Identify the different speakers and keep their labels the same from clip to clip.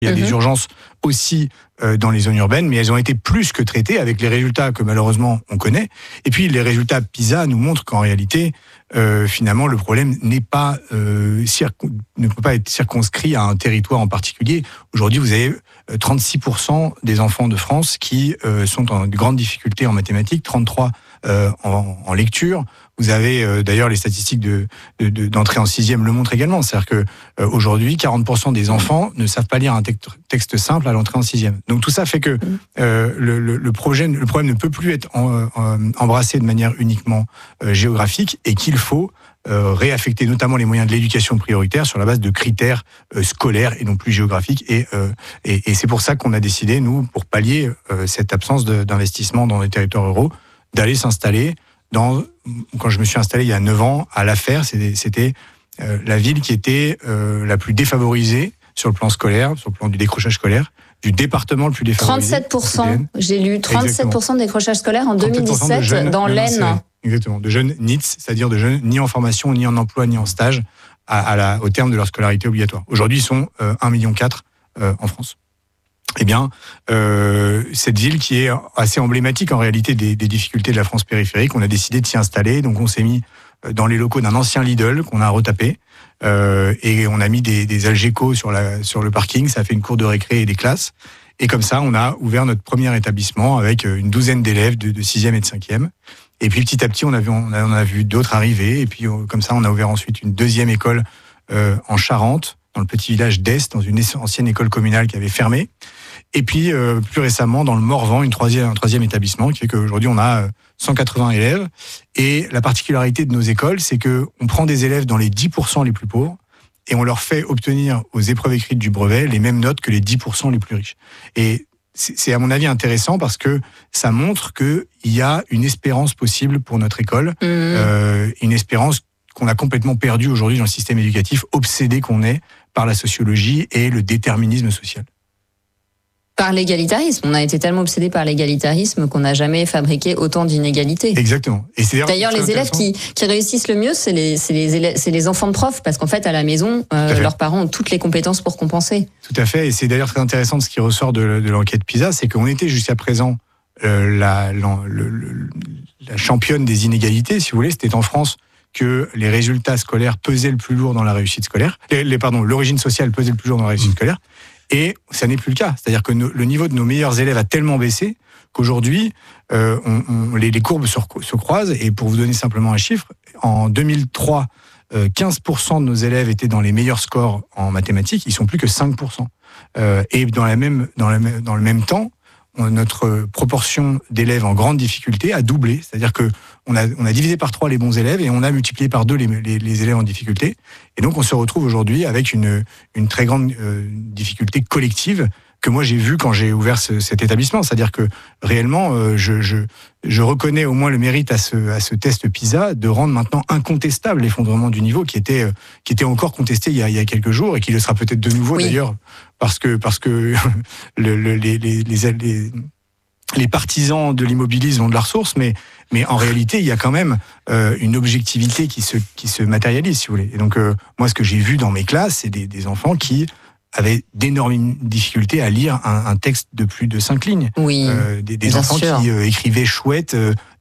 Speaker 1: Il y a des urgences aussi dans les zones urbaines, mais elles ont été plus que traitées avec les résultats que malheureusement on connaît. Et puis les résultats PISA nous montrent qu'en réalité, finalement, le problème ne peut pas être circonscrit à un territoire en particulier. Aujourd'hui, vous avez 36% des enfants de France qui sont en grande difficulté en mathématiques, 33% en lecture. Vous avez d'ailleurs les statistiques d'entrée en sixième le montrent également. C'est-à-dire que aujourd'hui, 40% des enfants ne savent pas lire un texte simple à l'entrée en sixième. Donc tout ça fait que le problème ne peut plus être embrassé de manière uniquement géographique et qu'il faut réaffecter notamment les moyens de l'éducation prioritaire sur la base de critères scolaires et non plus géographiques. Et c'est pour ça qu'on a décidé, nous, pour pallier cette absence d'investissement dans les territoires ruraux, d'aller s'installer quand je me suis installé il y a 9 ans, à La Fère, c'était la ville qui était la plus défavorisée sur le plan scolaire, sur le plan du décrochage scolaire, du département le plus défavorisé.
Speaker 2: 37%, j'ai lu 37% de décrochage scolaire en 2017 dans l'Aisne.
Speaker 1: Exactement, de jeunes NEETs, c'est-à-dire de jeunes ni en formation, ni en emploi, ni en stage, au terme de leur scolarité obligatoire. Aujourd'hui, ils sont 1,4 million en France. Eh bien, cette ville qui est assez emblématique en réalité des difficultés de la France périphérique, on a décidé de s'y installer. Donc on s'est mis dans les locaux d'un ancien Lidl qu'on a retapé et on a mis des Algeco sur le parking. Ça a fait une cour de récré et des classes. Et comme ça, on a ouvert notre premier établissement avec une douzaine d'élèves de 6e et de 5e. Et puis petit à petit, on a vu d'autres arriver. Et puis comme ça, on a ouvert ensuite une deuxième école en Charente, dans le petit village d'Est, dans une ancienne école communale qui avait fermé. Et puis, plus récemment, dans le Morvan, un troisième établissement, qui fait qu'aujourd'hui, on a 180 élèves. Et la particularité de nos écoles, c'est qu'on prend des élèves dans les 10% les plus pauvres et on leur fait obtenir aux épreuves écrites du brevet les mêmes notes que les 10% les plus riches. Et c'est à mon avis intéressant parce que ça montre qu'il y a une espérance possible pour notre école, une espérance qu'on a complètement perdue aujourd'hui dans le système éducatif, obsédé qu'on est par la sociologie et le déterminisme social.
Speaker 2: Par l'égalitarisme. On a été tellement obsédés par l'égalitarisme qu'on n'a jamais fabriqué autant d'inégalités.
Speaker 1: Exactement. Et c'est
Speaker 2: d'ailleurs les élèves qui réussissent le mieux, c'est les enfants de profs, parce qu'en fait, à la maison, leurs parents ont toutes les compétences pour compenser.
Speaker 1: Tout à fait. Et c'est d'ailleurs très intéressant de ce qui ressort de l'enquête PISA, c'est qu'on était jusqu'à présent la championne des inégalités, si vous voulez. C'était en France que les résultats scolaires pesaient le plus lourd dans la réussite scolaire. L'origine sociale pesait le plus lourd dans la réussite scolaire. Et ça n'est plus le cas. C'est-à-dire que le niveau de nos meilleurs élèves a tellement baissé qu'aujourd'hui, les courbes se croisent. Et pour vous donner simplement un chiffre, en 2003, 15% de nos élèves étaient dans les meilleurs scores en mathématiques. Ils sont plus que 5%. Et dans le même temps, notre proportion d'élèves en grande difficulté a doublé. C'est-à-dire que on a divisé par 3 les bons élèves et on a multiplié par 2 les élèves en difficulté. Et donc on se retrouve aujourd'hui avec une très grande difficulté collective que moi j'ai vue quand j'ai ouvert cet établissement. C'est-à-dire que réellement, je reconnais au moins le mérite à ce test PISA de rendre maintenant incontestable l'effondrement du niveau qui était encore contesté il y a quelques jours et qui le sera peut-être de nouveau d'ailleurs parce que les partisans de l'immobilisme ont de la ressource, mais en réalité, il y a quand même une objectivité qui se matérialise, si vous voulez. Et donc, moi, ce que j'ai vu dans mes classes, c'est des enfants qui avaient d'énormes difficultés à lire un texte de plus de 5 lignes.
Speaker 2: Oui,
Speaker 1: des enfants qui écrivaient chouette,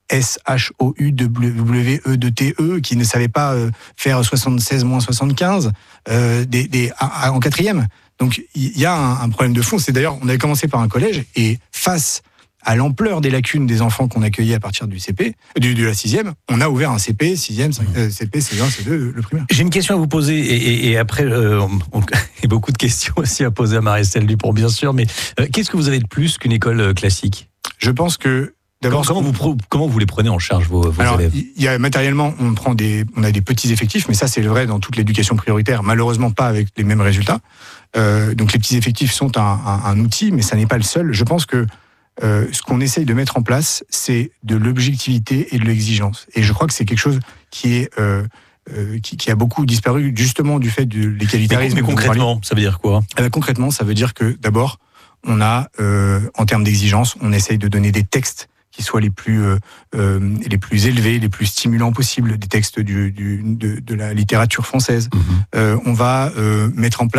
Speaker 1: SHOUWE, qui ne savaient pas faire 76 moins 75 en quatrième. Donc, il y a un problème de fond. C'est d'ailleurs, on avait commencé par un collège, et face à l'ampleur des lacunes des enfants qu'on accueillait à partir du CP, de la 6e, on a ouvert un CP, 6e, CP, C1, C2, le primaire.
Speaker 3: J'ai une question à vous poser, et après, on a beaucoup de questions aussi à poser à Marie-Estelle Dupont, bien sûr, mais qu'est-ce que vous avez de plus qu'une école classique ?
Speaker 1: Je pense que, d'abord...
Speaker 3: Comment vous les prenez en charge, vos élèves ?
Speaker 1: Matériellement, on a des petits effectifs, mais ça, c'est vrai dans toute l'éducation prioritaire, malheureusement pas avec les mêmes résultats. Donc les petits effectifs sont un outil, mais ça n'est pas le seul. Je pense que ce qu'on essaye de mettre en place, c'est de l'objectivité et de l'exigence. Et je crois que c'est quelque chose qui a beaucoup disparu justement du fait de l'égalitarisme.
Speaker 3: Mais concrètement, ça veut dire quoi ?
Speaker 1: Concrètement, ça veut dire que d'abord, on a, en termes d'exigence, on essaye de donner des textes qui soient les plus élevés, les plus stimulants possibles, des textes de la littérature française. On va mettre en place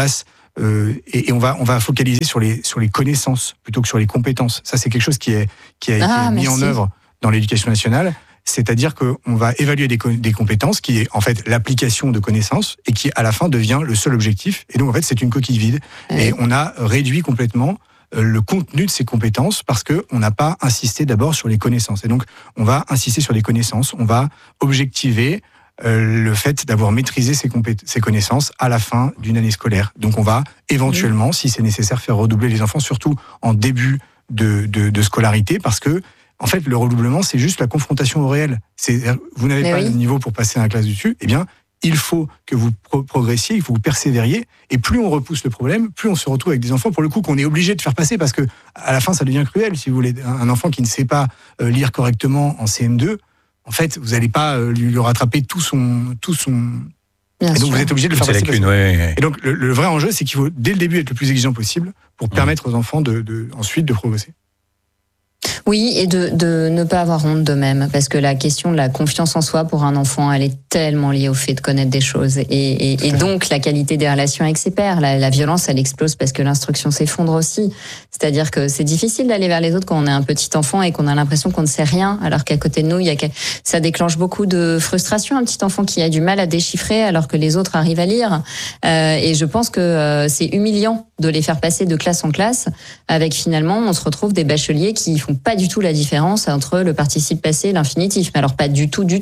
Speaker 1: et on va focaliser sur les connaissances plutôt que sur les compétences. Ça, c'est quelque chose qui a été mis en œuvre dans l'éducation nationale. C'est-à-dire qu'on va évaluer des compétences qui est en fait l'application de connaissances et qui à la fin devient le seul objectif. Et donc en fait c'est une coquille vide. Et on a réduit complètement le contenu de ces compétences parce que on n'a pas insisté d'abord sur les connaissances. Et donc on va insister sur les connaissances. On va objectiver le fait d'avoir maîtrisé ces connaissances à la fin d'une année scolaire. Donc on va éventuellement, si c'est nécessaire, faire redoubler les enfants, surtout en début de scolarité, parce que en fait, le redoublement, c'est juste la confrontation au réel. Vous n'avez pas le niveau pour passer à la classe dessus, eh bien, il faut que vous progressiez, il faut que vous persévériez, et plus on repousse le problème, plus on se retrouve avec des enfants, pour le coup, qu'on est obligé de faire passer, parce que à la fin, ça devient cruel. Si vous voulez, un enfant qui ne sait pas lire correctement en CM2, en fait, vous n'allez pas lui rattraper tout son.
Speaker 2: Bien
Speaker 1: et donc,
Speaker 2: sûr.
Speaker 1: vous êtes obligé de le faire passer.
Speaker 3: Et
Speaker 1: donc, le vrai enjeu, c'est qu'il faut, dès le début, être le plus exigeant possible pour permettre aux enfants ensuite de progresser.
Speaker 2: Oui, et de ne pas avoir honte d'eux-mêmes, parce que la question de la confiance en soi pour un enfant, elle est tellement liée au fait de connaître des choses, et donc la qualité des relations avec ses pairs. La violence, elle explose parce que l'instruction s'effondre aussi. C'est-à-dire que c'est difficile d'aller vers les autres quand on est un petit enfant et qu'on a l'impression qu'on ne sait rien, alors qu'à côté de nous, ça déclenche beaucoup de frustration, un petit enfant qui a du mal à déchiffrer alors que les autres arrivent à lire. Et je pense que c'est humiliant de les faire passer de classe en classe, avec finalement, on se retrouve des bacheliers qui font pas du tout la différence entre le participe passé et l'infinitif. Mais alors pas du tout.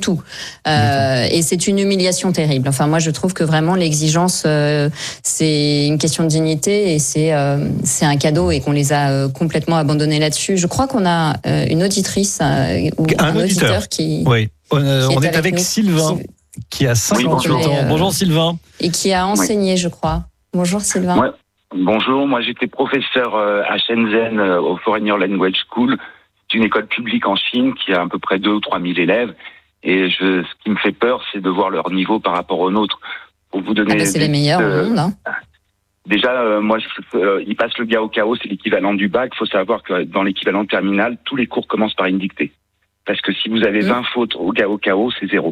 Speaker 2: Et c'est une humiliation terrible. Enfin, moi, je trouve que vraiment l'exigence, c'est une question de dignité et c'est un cadeau et qu'on les a complètement abandonnés là-dessus. Je crois qu'on a une auditrice ou un auditeur qui...
Speaker 3: Oui, on est avec Sylvain, qui a 58 ans. Bonjour Sylvain.
Speaker 2: Et qui a enseigné, je crois. Bonjour Sylvain.
Speaker 4: Ouais. Bonjour, moi j'étais professeur à Shenzhen au Foreigner Language School. C'est une école publique en Chine qui a à peu près 2 ou 3 000 élèves. Et ce qui me fait peur, c'est de voir leur niveau par rapport aux nôtres. Pour vous donner
Speaker 2: c'est les meilleurs au monde. Hein.
Speaker 4: Déjà, moi, ils passent le Gaokao, c'est l'équivalent du bac. Il faut savoir que dans l'équivalent terminal, tous les cours commencent par une dictée. Parce que si vous avez 20 fautes au Gaokao, c'est 0.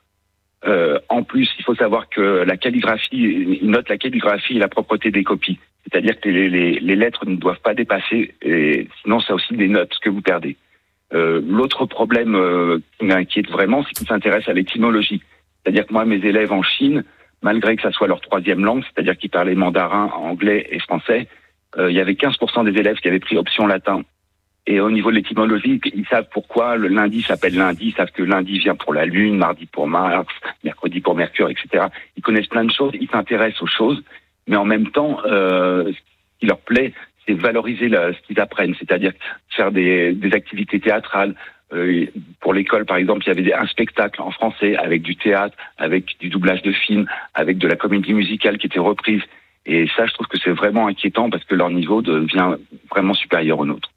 Speaker 4: En plus, il faut savoir que la calligraphie, ils notent la calligraphie et la propreté des copies. C'est-à-dire que les lettres ne doivent pas dépasser, et sinon ça aussi des notes que vous perdez. L'autre problème qui m'inquiète vraiment, c'est qu'ils s'intéressent à l'étymologie. C'est-à-dire que moi, mes élèves en Chine, malgré que ça soit leur 3e langue, c'est-à-dire qu'ils parlaient mandarin, anglais et français, il y avait 15% des élèves qui avaient pris option latin. Et au niveau de l'étymologie, ils savent pourquoi le lundi s'appelle lundi, ils savent que lundi vient pour la Lune, mardi pour Mars, mercredi pour Mercure, etc. Ils connaissent plein de choses, ils s'intéressent aux choses, mais en même temps, ce qui leur plaît, c'est valoriser ce qu'ils apprennent, c'est-à-dire faire des activités théâtrales. Pour l'école, par exemple, il y avait un spectacle en français avec du théâtre, avec du doublage de films, avec de la comédie musicale qui était reprise. Et ça, je trouve que c'est vraiment inquiétant parce que leur niveau devient vraiment supérieur au nôtre.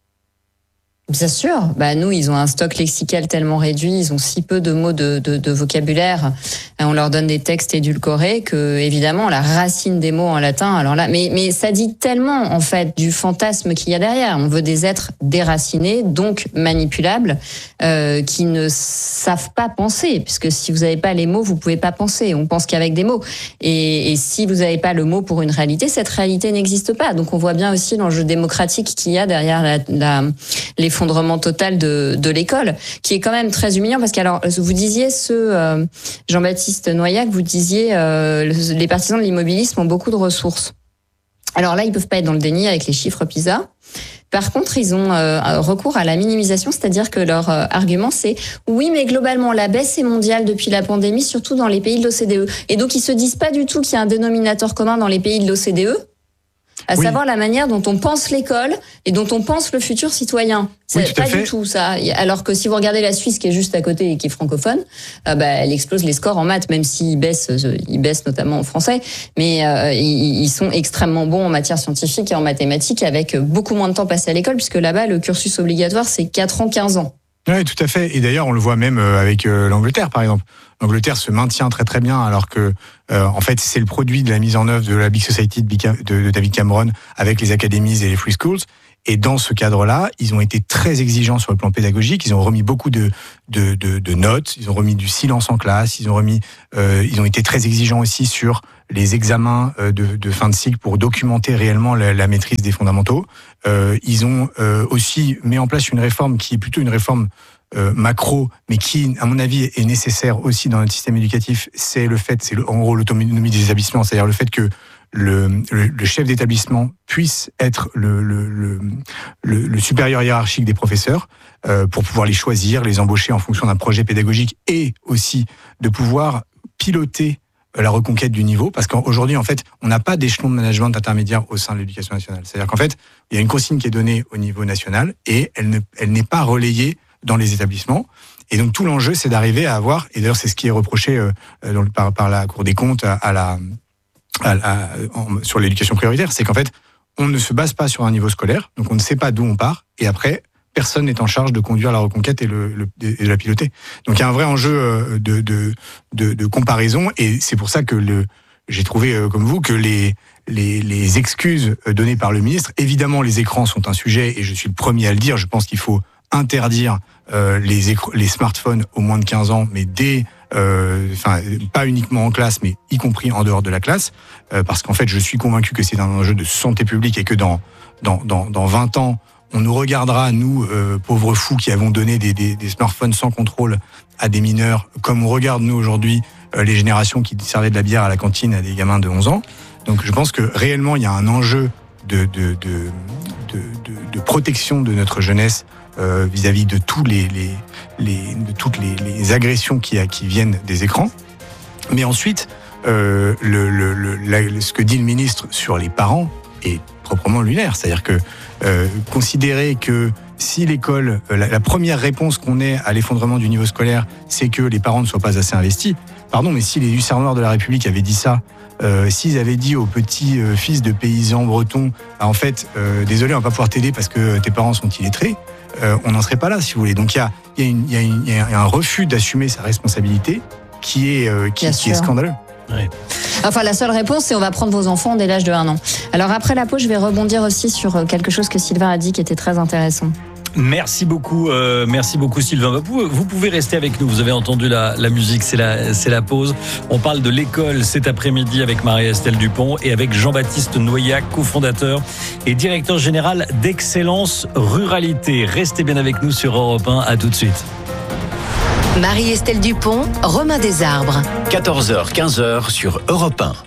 Speaker 2: Bien sûr. Nous, ils ont un stock lexical tellement réduit, ils ont si peu de mots de vocabulaire. On leur donne des textes édulcorés que, évidemment, la racine des mots en latin, alors là, mais ça dit tellement, en fait, du fantasme qu'il y a derrière. On veut des êtres déracinés, donc manipulables, qui ne savent pas penser, puisque si vous n'avez pas les mots, vous pouvez pas penser. On pense qu'avec des mots. Et si vous n'avez pas le mot pour une réalité, cette réalité n'existe pas. Donc, on voit bien aussi l'enjeu démocratique qu'il y a derrière l'effondrement total de l'école, qui est quand même très humiliant, parce que alors vous disiez Jean-Baptiste Noyac, vous disiez les partisans de l'immobilisme ont beaucoup de ressources. Alors là, ils peuvent pas être dans le déni avec les chiffres PISA. Par contre, ils ont recours à la minimisation, c'est-à-dire que leur argument, c'est oui, mais globalement, la baisse est mondiale depuis la pandémie, surtout dans les pays de l'OCDE. Et donc, ils se disent pas du tout qu'il y a un dénominateur commun dans les pays de l'OCDE, à savoir la manière dont on pense l'école et dont on pense le futur citoyen. C'est pas du tout ça. Alors que si vous regardez la Suisse, qui est juste à côté et qui est francophone, elle explose les scores en maths, même s'ils baissent notamment en français. Mais ils sont extrêmement bons en matière scientifique et en mathématiques, avec beaucoup moins de temps passé à l'école, puisque là-bas, le cursus obligatoire, c'est 4 ans, 15 ans.
Speaker 1: Oui, tout à fait. Et d'ailleurs, on le voit même avec l'Angleterre, par exemple. L'Angleterre se maintient très très bien, alors que en fait, c'est le produit de la mise en œuvre de la Big Society de David Cameron avec les academies et les free schools. Et dans ce cadre-là, ils ont été très exigeants sur le plan pédagogique. Ils ont remis beaucoup de notes. Ils ont remis du silence en classe. Ils ont été très exigeants aussi sur les examens de fin de cycle pour documenter réellement la maîtrise des fondamentaux. Ils ont aussi mis en place une réforme qui est plutôt une réforme macro, mais qui, à mon avis, est nécessaire aussi dans notre système éducatif. En gros l'autonomie des établissements, c'est-à-dire le fait que le chef d'établissement puisse être le supérieur hiérarchique des professeurs pour pouvoir les choisir, les embaucher en fonction d'un projet pédagogique et aussi de pouvoir piloter la reconquête du niveau, parce qu'aujourd'hui, en fait, on n'a pas d'échelon de management intermédiaire au sein de l'éducation nationale. C'est-à-dire qu'en fait, il y a une consigne qui est donnée au niveau national et elle n'est pas relayée dans les établissements. Et donc, tout l'enjeu, c'est d'arriver à avoir, et d'ailleurs, c'est ce qui est reproché par la Cour des comptes sur l'éducation prioritaire, c'est qu'en fait, on ne se base pas sur un niveau scolaire, donc on ne sait pas d'où on part, et après, personne n'est en charge de conduire la reconquête et de la piloter. Donc il y a un vrai enjeu de comparaison, et c'est pour ça que j'ai trouvé, comme vous, que les excuses données par le ministre, évidemment les écrans sont un sujet, et je suis le premier à le dire, je pense qu'il faut interdire les smartphones aux moins de 15 ans, mais pas uniquement en classe, mais y compris en dehors de la classe, parce qu'en fait, je suis convaincu que c'est un enjeu de santé publique et que dans 20 ans, on nous regardera, nous, pauvres fous qui avons donné des smartphones sans contrôle à des mineurs, comme on regarde, nous, aujourd'hui, les générations qui servaient de la bière à la cantine à des gamins de 11 ans. Donc, je pense que réellement, il y a un enjeu de protection de notre jeunesse vis-à-vis de toutes les agressions qui viennent des écrans. Mais ensuite, ce que dit le ministre sur les parents est proprement lunaire. C'est-à-dire que considérer que si l'école, la première réponse qu'on ait à l'effondrement du niveau scolaire, c'est que les parents ne soient pas assez investis. Pardon, mais si les hussards noirs de la République avaient dit ça, s'ils avaient dit aux petits fils de paysans bretons, en fait, désolé, on va pas pouvoir t'aider parce que tes parents sont illettrés, on n'en serait pas là, si vous voulez. Donc il y a un refus d'assumer sa responsabilité qui est scandaleux.
Speaker 2: Ouais. Enfin, la seule réponse, c'est on va prendre vos enfants dès l'âge de 1 an. Alors après la pause, je vais rebondir aussi sur quelque chose que Sylvain a dit qui était très intéressant.
Speaker 3: Merci beaucoup Sylvain. Vous pouvez rester avec nous. Vous avez entendu la musique, c'est la pause. On parle de l'école cet après-midi avec Marie-Estelle Dupont et avec Jean-Baptiste Noyac, cofondateur et directeur général d'Excellence Ruralité. Restez bien avec nous sur Europe 1. À tout de suite.
Speaker 5: Marie-Estelle Dupont, Romain Desarbres.
Speaker 6: 14h, 15h sur Europe 1.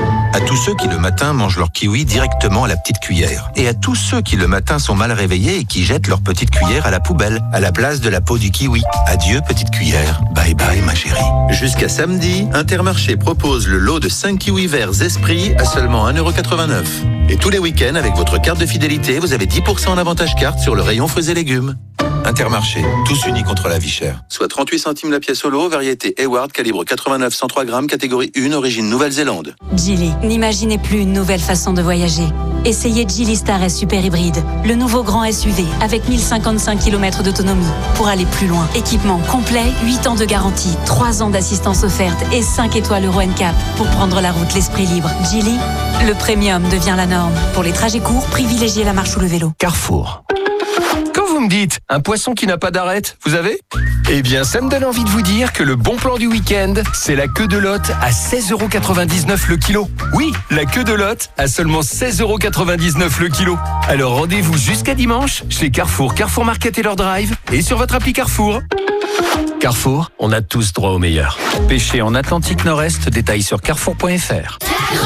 Speaker 6: À tous ceux qui le matin mangent leur kiwi directement à la petite cuillère. Et à tous ceux qui le matin sont mal réveillés et qui jettent leur petite cuillère à la poubelle, à la place de la peau du kiwi. Adieu petite cuillère, bye bye ma chérie. Jusqu'à samedi, Intermarché propose le lot de 5 kiwis verts Esprit à seulement 1,89€. Et tous les week-ends, avec votre carte de fidélité, vous avez 10% en avantage carte sur le rayon fruits et légumes. Intermarché, tous unis contre la vie chère. Soit 38 centimes la pièce au lot, variété Hayward, calibre 89, 103 grammes, catégorie 1, origine Nouvelle-Zélande.
Speaker 7: Geely, n'imaginez plus une nouvelle façon de voyager. Essayez Geely Star S Super Hybride, le nouveau grand SUV avec 1055 km d'autonomie pour aller plus loin. Équipement complet, 8 ans de garantie, 3 ans d'assistance offerte et 5 étoiles Euro NCAP pour prendre la route l'esprit libre. Geely, le premium devient la norme. Pour les trajets courts, privilégiez la marche ou le vélo.
Speaker 8: Carrefour. Quand vous me dites un poisson qui n'a pas d'arête, vous avez ? Eh bien, ça me donne envie de vous dire que le bon plan du week-end, c'est la queue de lotte à 16,99€ le kilo. Oui, la queue de lotte à seulement 16,99€ le kilo. Alors rendez-vous jusqu'à dimanche chez Carrefour, Carrefour Market et leur drive et sur votre appli Carrefour. Carrefour, on a tous droit au meilleur. Pêcher en Atlantique Nord-Est, détails sur carrefour.fr.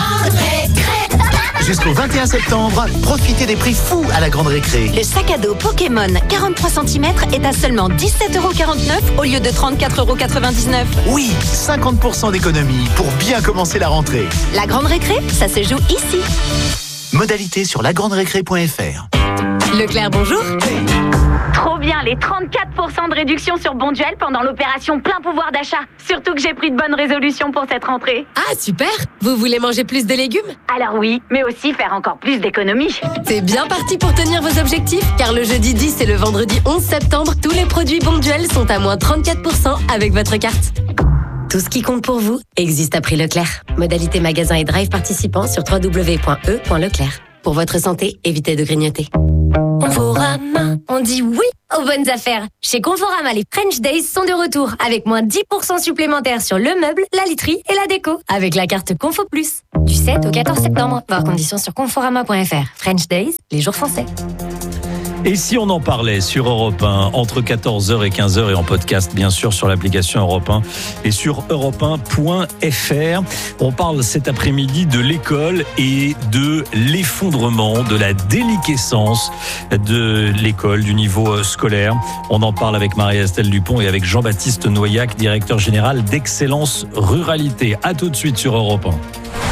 Speaker 9: Jusqu'au 21 septembre, profitez des prix fous à la Grande Récré.
Speaker 10: Le sac à dos Pokémon 43 cm est à seulement 17,49€ au lieu de 34,99€.
Speaker 9: Oui, 50% d'économie pour bien commencer la rentrée.
Speaker 10: La Grande Récré, ça se joue ici.
Speaker 9: Modalité sur lagranderécré.fr.
Speaker 10: Leclerc, bonjour.
Speaker 11: Trop bien, les 34% de réduction sur Bonduel pendant l'opération plein pouvoir d'achat. Surtout que j'ai pris de bonnes résolutions pour cette rentrée.
Speaker 10: Ah, super. Vous voulez manger plus de légumes ?
Speaker 11: Alors oui, mais aussi faire encore plus d'économies.
Speaker 10: C'est bien parti pour tenir vos objectifs, car le jeudi 10 et le vendredi 11 septembre, tous les produits Bonduel sont à moins 34% avec votre carte. Tout ce qui compte pour vous existe à prix Leclerc. Modalité magasin et drive participants sur www.e.leclerc. Pour votre santé, évitez de grignoter. Conforama. On dit oui aux bonnes affaires. Chez Conforama, les French Days sont de retour avec moins 10% supplémentaires sur le meuble, la literie et la déco. Avec la carte Confo Plus. Du 7 au 14 septembre. Voir conditions sur conforama.fr. French Days, les jours français.
Speaker 3: Et si on en parlait sur Europe 1 entre 14h et 15h et en podcast bien sûr sur l'application Europe 1 et sur europe1.fr. On parle cet après-midi de l'école et de l'effondrement, de la déliquescence de l'école, du niveau scolaire. On en parle avec Marie-Estelle Dupont et avec Jean-Baptiste Noyac, directeur général d'Excellence Ruralité. À tout de suite sur Europe 1.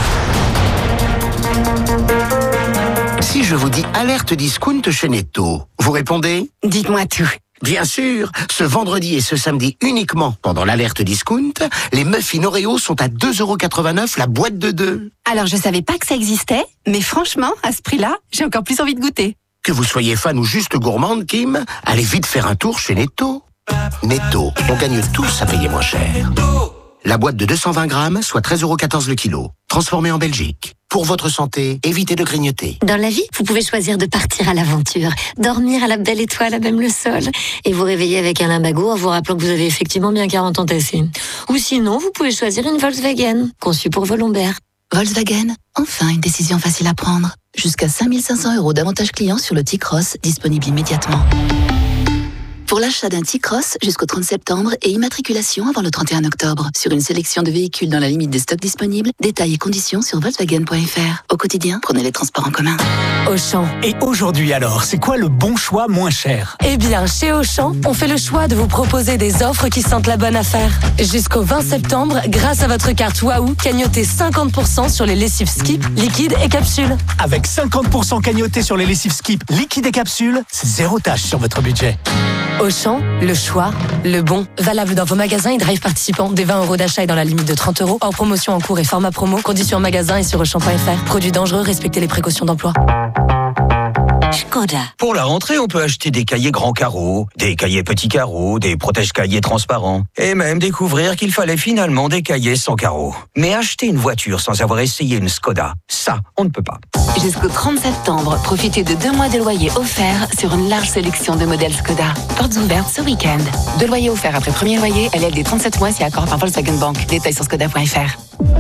Speaker 12: Si je vous dis alerte discount chez Netto, vous répondez ?
Speaker 13: Dites-moi tout.
Speaker 12: Bien sûr, ce vendredi et ce samedi uniquement, pendant l'alerte discount, les muffins Oreo sont à 2,89€ la boîte de 2.
Speaker 13: Alors je savais pas que ça existait, mais franchement, à ce prix-là, j'ai encore plus envie de goûter.
Speaker 12: Que vous soyez fan ou juste gourmande, Kim, allez vite faire un tour chez Netto. Netto, on gagne tous à payer moins cher. La boîte de 220 grammes, soit 13,14€ le kilo. Transformée en Belgique. Pour votre santé, évitez de grignoter.
Speaker 14: Dans la vie, vous pouvez choisir de partir à l'aventure, dormir à la belle étoile, à même le sol, et vous réveiller avec un limbago en vous rappelant que vous avez effectivement bien 40 ans tassés. Ou sinon, vous pouvez choisir une Volkswagen, conçue pour vos lombaires.
Speaker 15: Volkswagen, enfin une décision facile à prendre. Jusqu'à 5 500€ d'avantages clients sur le T-Cross, disponible immédiatement. Pour l'achat d'un T-Cross jusqu'au 30 septembre et immatriculation avant le 31 octobre. Sur une sélection de véhicules dans la limite des stocks disponibles, détails et conditions sur Volkswagen.fr. Au quotidien, prenez les transports en commun.
Speaker 9: Auchan. Et aujourd'hui alors, c'est quoi le bon choix moins cher ?
Speaker 10: Eh bien, chez Auchan, on fait le choix de vous proposer des offres qui sentent la bonne affaire. Jusqu'au 20 septembre, grâce à votre carte Wahoo, cagnotez 50% sur les lessives Skip, liquides et capsules.
Speaker 9: Avec 50% cagnoté sur les lessives Skip, liquides et capsules, c'est zéro tâche sur votre budget.
Speaker 10: Auchan, le choix, le bon. Valable dans vos magasins et drive participants. Des 20€ d'achat et dans la limite de 30€. Hors promotion en cours et format promo. Conditions en magasin et sur Auchan.fr. Produits dangereux, respectez les précautions d'emploi.
Speaker 14: Škoda.
Speaker 16: Pour la rentrée, on peut acheter des cahiers grands carreaux, des cahiers petits carreaux, des protège-cahiers transparents. Et même découvrir qu'il fallait finalement des cahiers sans carreaux. Mais acheter une voiture sans avoir essayé une Škoda, ça, on ne peut pas.
Speaker 15: Jusqu'au 30 septembre, profitez de 2 mois de loyer offerts sur une large sélection de modèles Škoda. Portes ouvertes ce week-end. 2 loyers offerts après premier loyer, LLD 37 mois si accord par Volkswagen Bank. Détails sur Škoda.fr.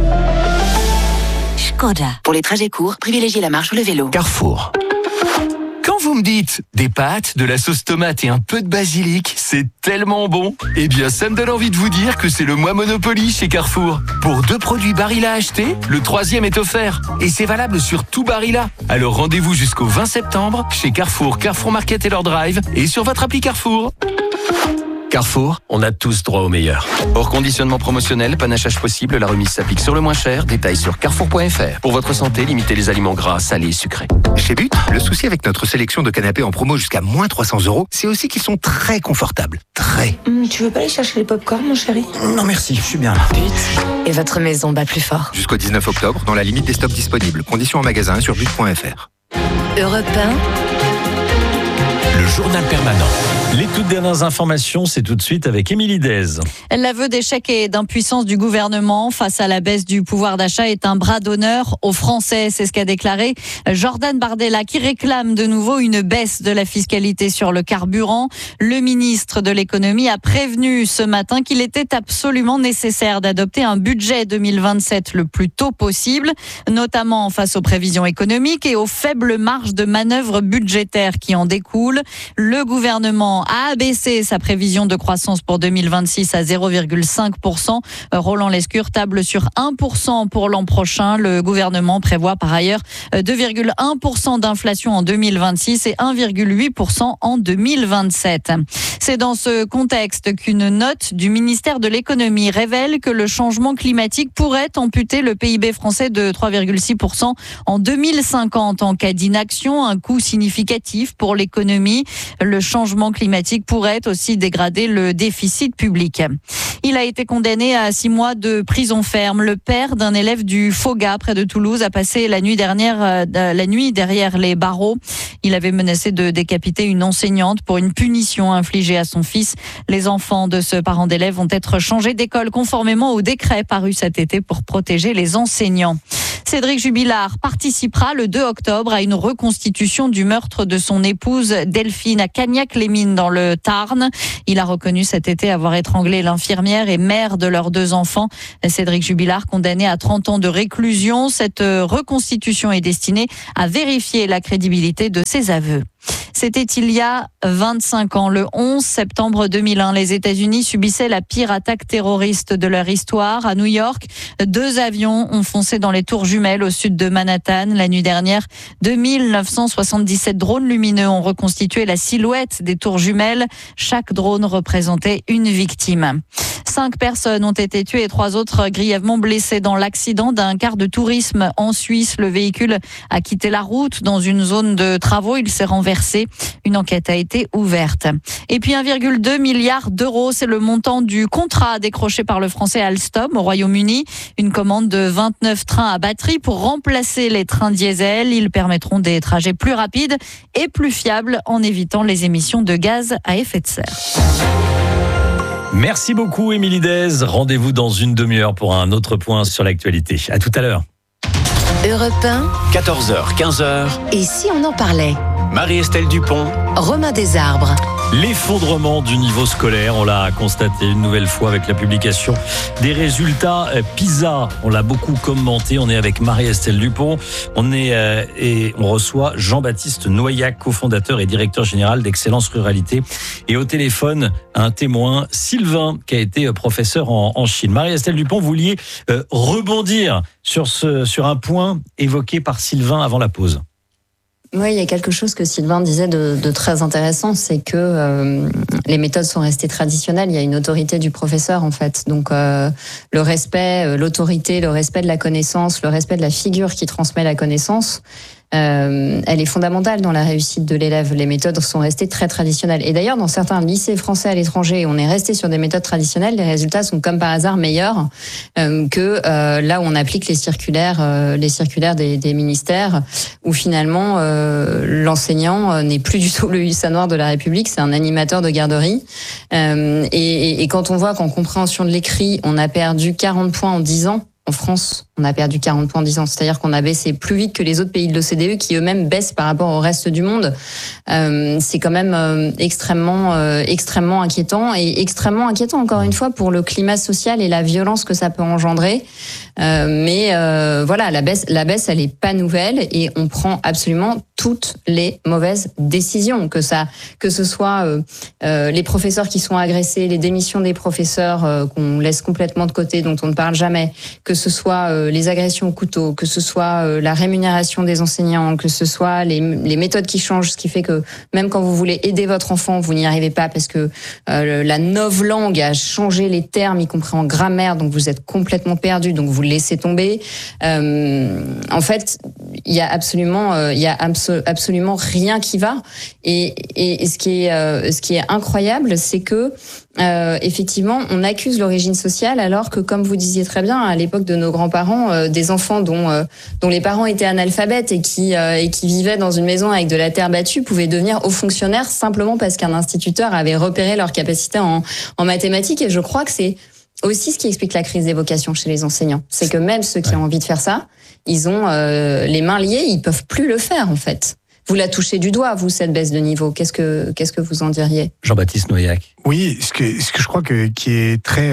Speaker 14: Škoda.
Speaker 15: Pour les trajets courts, privilégiez la marche ou le vélo.
Speaker 8: Carrefour. Quand vous me dites des pâtes, de la sauce tomate et un peu de basilic, c'est tellement bon. Eh bien, ça me donne envie de vous dire que c'est le mois Monopoly chez Carrefour. Pour 2 produits Barilla achetés, le 3e est offert. Et c'est valable sur tout Barilla. Alors rendez-vous jusqu'au 20 septembre chez Carrefour, Carrefour Market et leur drive et sur votre appli Carrefour. Carrefour, on a tous droit au meilleur. Hors conditionnement promotionnel, panachage possible, la remise s'applique sur le moins cher. Détails sur carrefour.fr. Pour votre santé, limitez les aliments gras, salés et sucrés.
Speaker 17: Chez But, le souci avec notre sélection de canapés en promo jusqu'à moins 300€, c'est aussi qu'ils sont très confortables. Très.
Speaker 18: Tu veux pas aller chercher les pop-corn, mon chéri ?
Speaker 17: Non merci, je suis bien là.
Speaker 10: But. Et votre maison bat plus fort.
Speaker 17: Jusqu'au 19 octobre, dans la limite des stocks disponibles. Conditions en magasin sur but.fr.
Speaker 5: Europe 1.
Speaker 3: Le journal permanent. Les toutes dernières informations, c'est tout de suite avec Émilie Dez.
Speaker 19: L'aveu d'échec et d'impuissance du gouvernement face à la baisse du pouvoir d'achat est un bras d'honneur aux Français. C'est ce qu'a déclaré Jordan Bardella, qui réclame de nouveau une baisse de la fiscalité sur le carburant. Le ministre de l'économie a prévenu ce matin qu'il était absolument nécessaire d'adopter un budget 2027 le plus tôt possible, notamment face aux prévisions économiques et aux faibles marges de manœuvre budgétaires qui en découlent. Le gouvernement a abaissé sa prévision de croissance pour 2026 à 0,5%. Roland Lescure table sur 1% pour l'an prochain. Le gouvernement prévoit par ailleurs 2,1% d'inflation en 2026 et 1,8% en 2027. C'est dans ce contexte qu'une note du ministère de l'économie révèle que le changement climatique pourrait amputer le PIB français de 3,6% en 2050 en cas d'inaction, un coût significatif pour l'économie. Le changement climatique pourrait aussi dégrader le déficit public. Il a été condamné à 6 mois de prison ferme. Le père d'un élève du Foga près de Toulouse a passé la nuit derrière les barreaux. Il avait menacé de décapiter une enseignante pour une punition infligée à son fils. Les enfants de ce parent d'élève vont être changés d'école conformément au décret paru cet été pour protéger les enseignants. Cédric Jubilard participera le 2 octobre à une reconstitution du meurtre de son épouse Delphine à Cagnac-les-Mines dans le Tarn. Il a reconnu cet été avoir étranglé l'infirmière et mère de leurs 2 enfants. Cédric Jubilard, condamné à 30 ans de réclusion. Cette reconstitution est destinée à vérifier la crédibilité de ses aveux. C'était il y a 25 ans, le 11 septembre 2001. Les États-Unis subissaient la pire attaque terroriste de leur histoire. À New York, 2 avions ont foncé dans les tours jumelles au sud de Manhattan. La nuit dernière, 2977 drones lumineux ont reconstitué la silhouette des tours jumelles. Chaque drone représentait une victime. 5 personnes ont été tuées et 3 autres grièvement blessées dans l'accident d'un car de tourisme en Suisse. Le véhicule a quitté la route dans une zone de travaux. Il s'est renversé. Une enquête a été ouverte. Et puis 1,2 milliard d'euros, c'est le montant du contrat décroché par le français Alstom au Royaume-Uni. Une commande de 29 trains à batterie pour remplacer les trains diesel. Ils permettront des trajets plus rapides et plus fiables en évitant les émissions de gaz à effet de serre.
Speaker 3: Merci beaucoup, Émilie Dez. Rendez-vous dans une demi-heure pour un autre point sur l'actualité. À tout à l'heure.
Speaker 5: Europe 1,
Speaker 8: 14h, 15h.
Speaker 5: et si on en parlait?
Speaker 8: Marie-Estelle Dupont.
Speaker 5: Romain Desarbres.
Speaker 3: L'effondrement du niveau scolaire, on l'a constaté une nouvelle fois avec la publication des résultats PISA. On l'a beaucoup commenté. On est avec Marie-Estelle Dupont. Et on reçoit Jean-Baptiste Noyac, cofondateur et directeur général d'Excellence Ruralité. Et au téléphone, un témoin, Sylvain, qui a été professeur en Chine. Marie-Estelle Dupont, vous vouliez rebondir sur un point évoqué par Sylvain avant la pause.
Speaker 2: Oui, il y a quelque chose que Sylvain disait de très intéressant, c'est que les méthodes sont restées traditionnelles. Il y a une autorité du professeur, en fait. Donc, le respect, l'autorité, le respect de la connaissance, le respect de la figure qui transmet la connaissance, elle est fondamentale dans la réussite de l'élève. Les méthodes sont restées très traditionnelles. Et d'ailleurs, dans certains lycées français à l'étranger, on est resté sur des méthodes traditionnelles. Les résultats sont comme par hasard meilleurs que là où on applique les circulaires des ministères, où finalement l'enseignant n'est plus du tout le hussard noir de la République, c'est un animateur de garderie. Et quand on voit qu'en compréhension de l'écrit, on a perdu 40 points en 10 ans, en France, on a perdu 40 points en 10 ans. C'est-à-dire qu'on a baissé plus vite que les autres pays de l'OCDE qui eux-mêmes baissent par rapport au reste du monde. C'est quand même extrêmement inquiétant et extrêmement inquiétant encore une fois pour le climat social et la violence que ça peut engendrer. Mais voilà, la baisse, elle est pas nouvelle et on prend absolument toutes les mauvaises décisions. Que ce soit les professeurs qui sont agressés, les démissions des professeurs qu'on laisse complètement de côté, dont on ne parle jamais, que ce soit les agressions au couteau, que ce soit la rémunération des enseignants, que ce soit les méthodes qui changent, ce qui fait que même quand vous voulez aider votre enfant, vous n'y arrivez pas parce que la novlangue a changé les termes, y compris en grammaire, donc vous êtes complètement perdu, donc vous le laissez tomber. En fait, il y a absolument rien qui va. Et ce qui est incroyable, c'est que effectivement, on accuse l'origine sociale alors que, comme vous disiez très bien, à l'époque de nos grands-parents, des enfants dont les parents étaient analphabètes et qui vivaient dans une maison avec de la terre battue pouvaient devenir hauts fonctionnaires simplement parce qu'un instituteur avait repéré leur capacité en mathématiques. Et je crois que c'est aussi ce qui explique la crise des vocations chez les enseignants. C'est que même ceux qui ont envie de faire ça, ils ont les mains liées, ils peuvent plus le faire en fait. Vous la touchez du doigt, vous, cette baisse de niveau. Qu'est-ce que vous en diriez?
Speaker 3: Jean-Baptiste Noyac.
Speaker 1: Oui, ce que je crois qui est très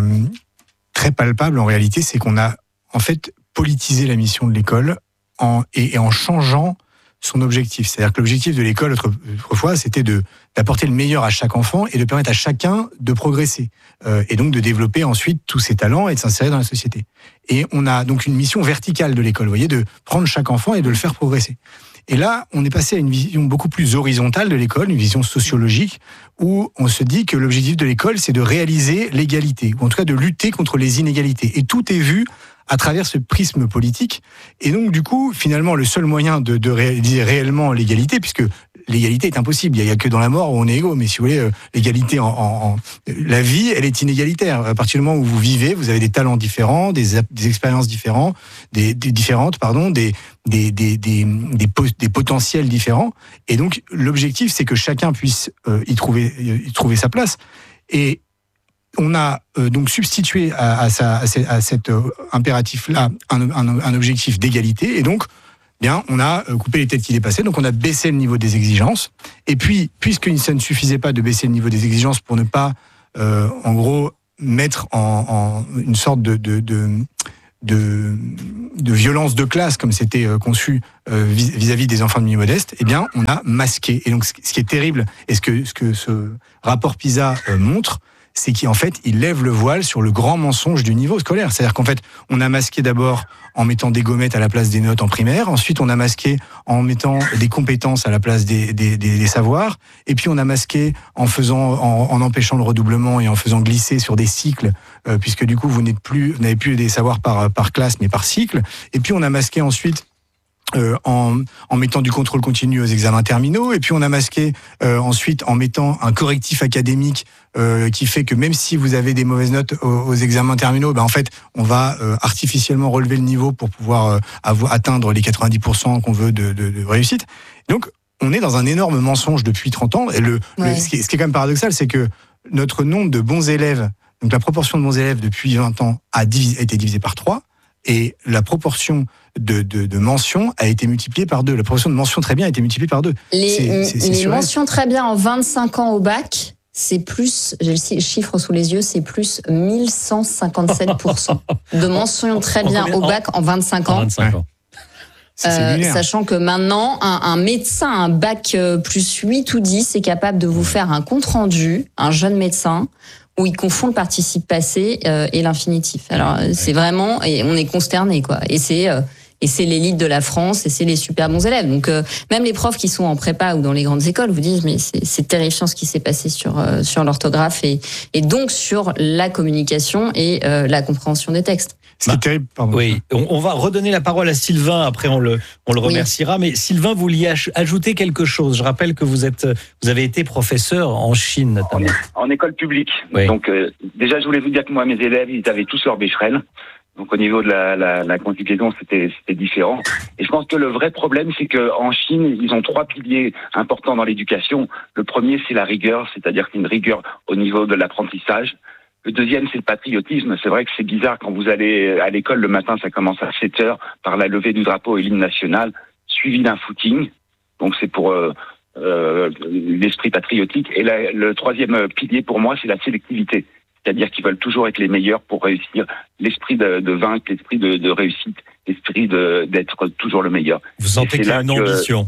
Speaker 1: palpable en réalité, c'est qu'on a en fait politisé la mission de l'école en changeant son objectif. C'est-à-dire que l'objectif de l'école autrefois, c'était d'apporter le meilleur à chaque enfant et de permettre à chacun de progresser et donc de développer ensuite tous ses talents et de s'insérer dans la société. Et on a donc une mission verticale de l'école, vous voyez, de prendre chaque enfant et de le faire progresser. Et là, on est passé à une vision beaucoup plus horizontale de l'école, une vision sociologique, où on se dit que l'objectif de l'école, c'est de réaliser l'égalité, ou en tout cas de lutter contre les inégalités. Et tout est vu à travers ce prisme politique. Et donc, du coup, finalement, le seul moyen de réaliser réellement l'égalité, puisque l'égalité est impossible, il n'y a que dans la mort où on est égaux, mais si vous voulez, l'égalité la vie, elle est inégalitaire. À partir du moment où vous vivez, vous avez des talents différents, des expériences différentes, des potentiels différents. Et donc, l'objectif, c'est que chacun puisse y trouver sa place. Et on a donc substitué à cet impératif-là un objectif d'égalité. Et donc, bien, on a coupé les têtes qui dépassaient, donc on a baissé le niveau des exigences. Et puis, puisque ça ne suffisait pas de baisser le niveau des exigences pour ne pas, en gros, mettre en une sorte de violence de classe, comme c'était conçu vis-à-vis des enfants de milieu modeste, eh bien, on a masqué. Et donc, ce qui est terrible, et ce que ce rapport PISA montre, c'est qu'en fait, il lève le voile sur le grand mensonge du niveau scolaire. C'est-à-dire qu'en fait, on a masqué d'abord en mettant des gommettes à la place des notes en primaire. Ensuite, on a masqué en mettant des compétences à la place des savoirs. Et puis, on a masqué en empêchant le redoublement et en faisant glisser sur des cycles, puisque du coup, vous n'avez plus des savoirs par classe, mais par cycle. Et puis, on a masqué ensuite en mettant du contrôle continu aux examens terminaux, et puis on a masqué ensuite en mettant un correctif académique qui fait que même si vous avez des mauvaises notes aux examens terminaux, en fait on va artificiellement relever le niveau pour pouvoir atteindre les 90% qu'on veut de réussite. Donc on est dans un énorme mensonge depuis 30 ans, et ce qui est quand même paradoxal, c'est que notre nombre de bons élèves, donc la proportion de bons élèves depuis 20 ans a été divisée par 3, et la proportion de mentions a été multipliée par 2. La proportion de mentions très bien a été multipliée par 2.
Speaker 2: Les mentions très bien en 25 ans au bac, c'est plus, j'ai le chiffre sous les yeux, c'est plus 1157% de mentions très bien au bac en 25 ans. Sachant que maintenant, un médecin, un bac plus 8 ou 10 est capable de vous faire un compte-rendu, un jeune médecin, où il confond le participe passé et l'infinitif. Alors c'est vraiment, et on est consterné, quoi. Et c'est l'élite de la France, et c'est les super bons élèves. Donc même les profs qui sont en prépa ou dans les grandes écoles vous disent mais c'est terrifiant ce qui s'est passé sur l'orthographe et donc sur la communication et la compréhension des textes.
Speaker 1: Ce qui est terrible, pardon.
Speaker 3: Oui, on va redonner la parole à Sylvain, après on le remerciera, mais Sylvain, vous vouliez ajouter quelque chose. Je rappelle que vous avez été professeur en Chine, notamment.
Speaker 4: En école publique.
Speaker 3: Oui.
Speaker 4: Donc déjà, je voulais vous dire que moi, mes élèves, ils avaient tous leur Becherel. Donc au niveau de la conjugaison, c'était différent. Et je pense que le vrai problème, c'est qu'en Chine, ils ont 3 piliers importants dans l'éducation. Le premier, c'est la rigueur, c'est-à-dire qu'il y a une rigueur au niveau de l'apprentissage. Le deuxième, c'est le patriotisme. C'est vrai que c'est bizarre quand vous allez à l'école le matin, ça commence à 7h par la levée du drapeau et l'hymne national, suivi d'un footing. Donc c'est pour l'esprit patriotique. Et le troisième pilier pour moi, c'est la sélectivité. C'est-à-dire qu'ils veulent toujours être les meilleurs pour réussir. L'esprit de vaincre, l'esprit de réussite, l'esprit d'être toujours le meilleur.
Speaker 3: Vous sentez qu'il y a une ambition?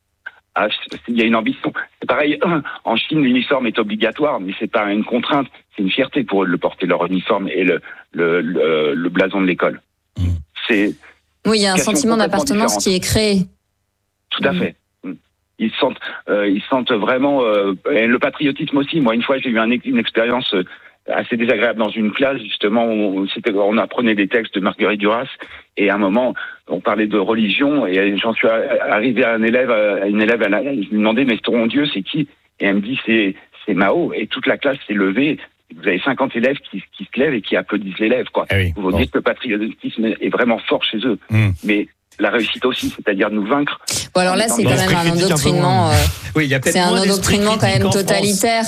Speaker 4: Il y a une ambition. C'est pareil, en Chine, l'uniforme est obligatoire, mais c'est pas une contrainte. C'est une fierté pour eux de le porter, leur uniforme et le blason de l'école.
Speaker 2: Oui, il y a un sentiment d'appartenance qui est créé.
Speaker 4: Tout à fait. Ils sentent vraiment le patriotisme aussi. Moi, une fois, j'ai eu une expérience assez désagréable dans une classe. Justement, on apprenait des textes de Marguerite Duras, et à un moment, on parlait de religion, et j'en suis arrivé à une élève, je lui demandais, mais ton Dieu, c'est qui? Et elle me dit, c'est Mao. Et toute la classe s'est levée. Vous avez 50 élèves qui se lèvent et qui applaudissent l'élève, quoi.
Speaker 3: Ah oui,
Speaker 4: vous dites que le patriotisme est vraiment fort chez eux. Mais la réussite aussi, c'est-à dire nous vaincre.
Speaker 2: Bon, alors là, c'est quand même un endoctrinement.
Speaker 3: Oui, il y a peut-être
Speaker 2: c'est un endoctrinement quand même totalitaire.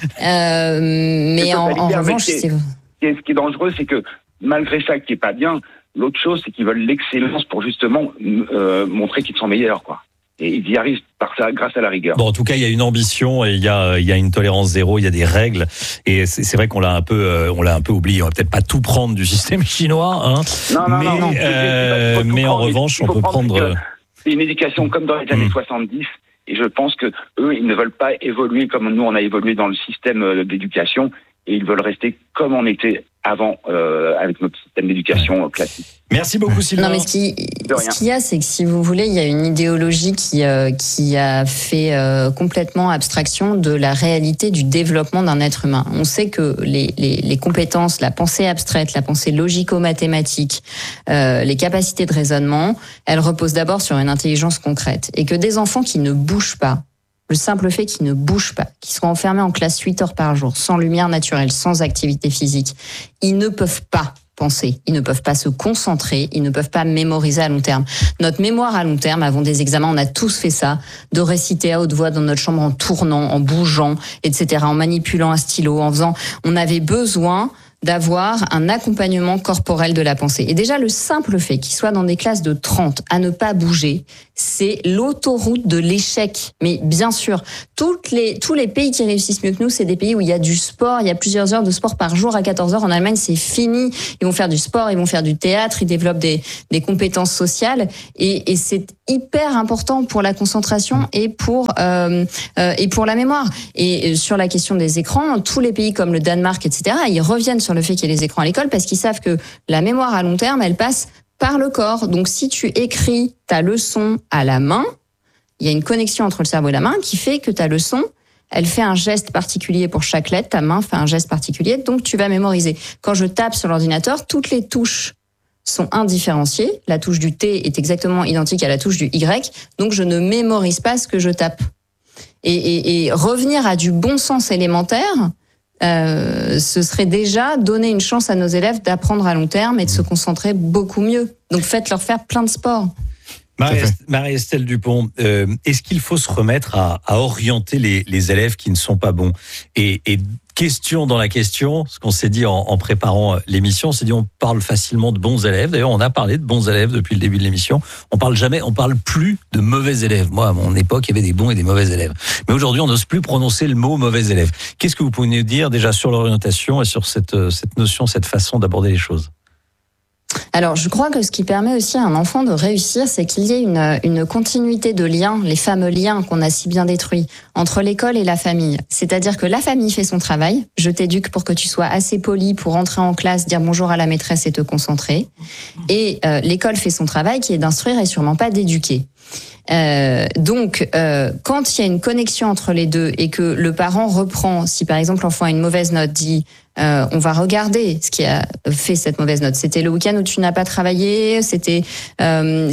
Speaker 2: Mais en revanche,
Speaker 4: ce qui est dangereux, c'est que malgré ça, qui est pas bien, l'autre chose, c'est qu'ils veulent l'excellence pour justement montrer qu'ils sont meilleurs, quoi. Et ils y arrivent par ça, grâce à la rigueur.
Speaker 3: Bon, en tout cas, il y a une ambition et il y a une tolérance zéro, il y a des règles. Et c'est vrai qu'on l'a un peu oublié. On va peut-être pas tout prendre du système chinois, hein.
Speaker 4: Non.
Speaker 3: Mais en revanche, on peut prendre.
Speaker 4: C'est une éducation comme dans les années 70. Et je pense que eux, ils ne veulent pas évoluer comme nous, on a évolué dans le système d'éducation. Et ils veulent rester comme on était avant avec notre système d'éducation classique.
Speaker 3: Merci beaucoup, Sylvain.
Speaker 2: Non, mais ce qu'il y a, c'est que si vous voulez, il y a une idéologie qui a fait complètement abstraction de la réalité du développement d'un être humain. On sait que les compétences, la pensée abstraite, la pensée logico-mathématique, les capacités de raisonnement, elles reposent d'abord sur une intelligence concrète. Et que des enfants qui ne bougent pas, le simple fait qu'ils ne bougent pas, qu'ils soient enfermés en classe 8 heures par jour, sans lumière naturelle, sans activité physique, ils ne peuvent pas penser, ils ne peuvent pas se concentrer, ils ne peuvent pas mémoriser à long terme. Notre mémoire à long terme, avant des examens, on a tous fait ça, de réciter à haute voix dans notre chambre en tournant, en bougeant, etc., en manipulant un stylo, en faisant... On avait besoin d'avoir un accompagnement corporel de la pensée. Et déjà, le simple fait qu'ils soient dans des classes de 30 à ne pas bouger, c'est l'autoroute de l'échec. Mais bien sûr, tous les pays qui réussissent mieux que nous, c'est des pays où il y a du sport, il y a plusieurs heures de sport par jour à 14 heures. En Allemagne, c'est fini. Ils vont faire du sport, ils vont faire du théâtre, ils développent des compétences sociales. Et c'est hyper important pour la concentration et pour la mémoire. Et sur la question des écrans, tous les pays comme le Danemark, etc., ils reviennent sur le fait qu'il y ait les écrans à l'école parce qu'ils savent que la mémoire à long terme, elle passe par le corps. Donc si tu écris ta leçon à la main, il y a une connexion entre le cerveau et la main qui fait que ta leçon, elle fait un geste particulier pour chaque lettre, ta main fait un geste particulier, donc tu vas mémoriser. Quand je tape sur l'ordinateur, toutes les touches sont indifférenciées. La touche du T est exactement identique à la touche du Y, donc je ne mémorise pas ce que je tape. Et revenir à du bon sens élémentaire, ce serait déjà donner une chance à nos élèves d'apprendre à long terme et de se concentrer beaucoup mieux. Donc faites-leur faire plein de sports.
Speaker 3: Marie-Estelle Dupont, est-ce qu'il faut se remettre à orienter les élèves qui ne sont pas bons ? Et question dans la question, ce qu'on s'est dit en préparant l'émission, on s'est dit on parle facilement de bons élèves. D'ailleurs, on a parlé de bons élèves depuis le début de l'émission. On parle plus de mauvais élèves. Moi, à mon époque, il y avait des bons et des mauvais élèves. Mais aujourd'hui, on n'ose plus prononcer le mot mauvais élève. Qu'est-ce que vous pouvez nous dire déjà sur l'orientation et sur cette notion, cette façon d'aborder les choses ?
Speaker 2: Alors, je crois que ce qui permet aussi à un enfant de réussir, c'est qu'il y ait une continuité de liens, les fameux liens qu'on a si bien détruits, entre l'école et la famille. C'est-à-dire que la famille fait son travail. Je t'éduque pour que tu sois assez poli pour rentrer en classe, dire bonjour à la maîtresse et te concentrer. Et l'école fait son travail, qui est d'instruire et sûrement pas d'éduquer. Donc, quand il y a une connexion entre les deux et que le parent reprend, si par exemple l'enfant a une mauvaise note, dit on va regarder ce qui a fait cette mauvaise note. C'était le week-end où tu n'as pas travaillé, tu as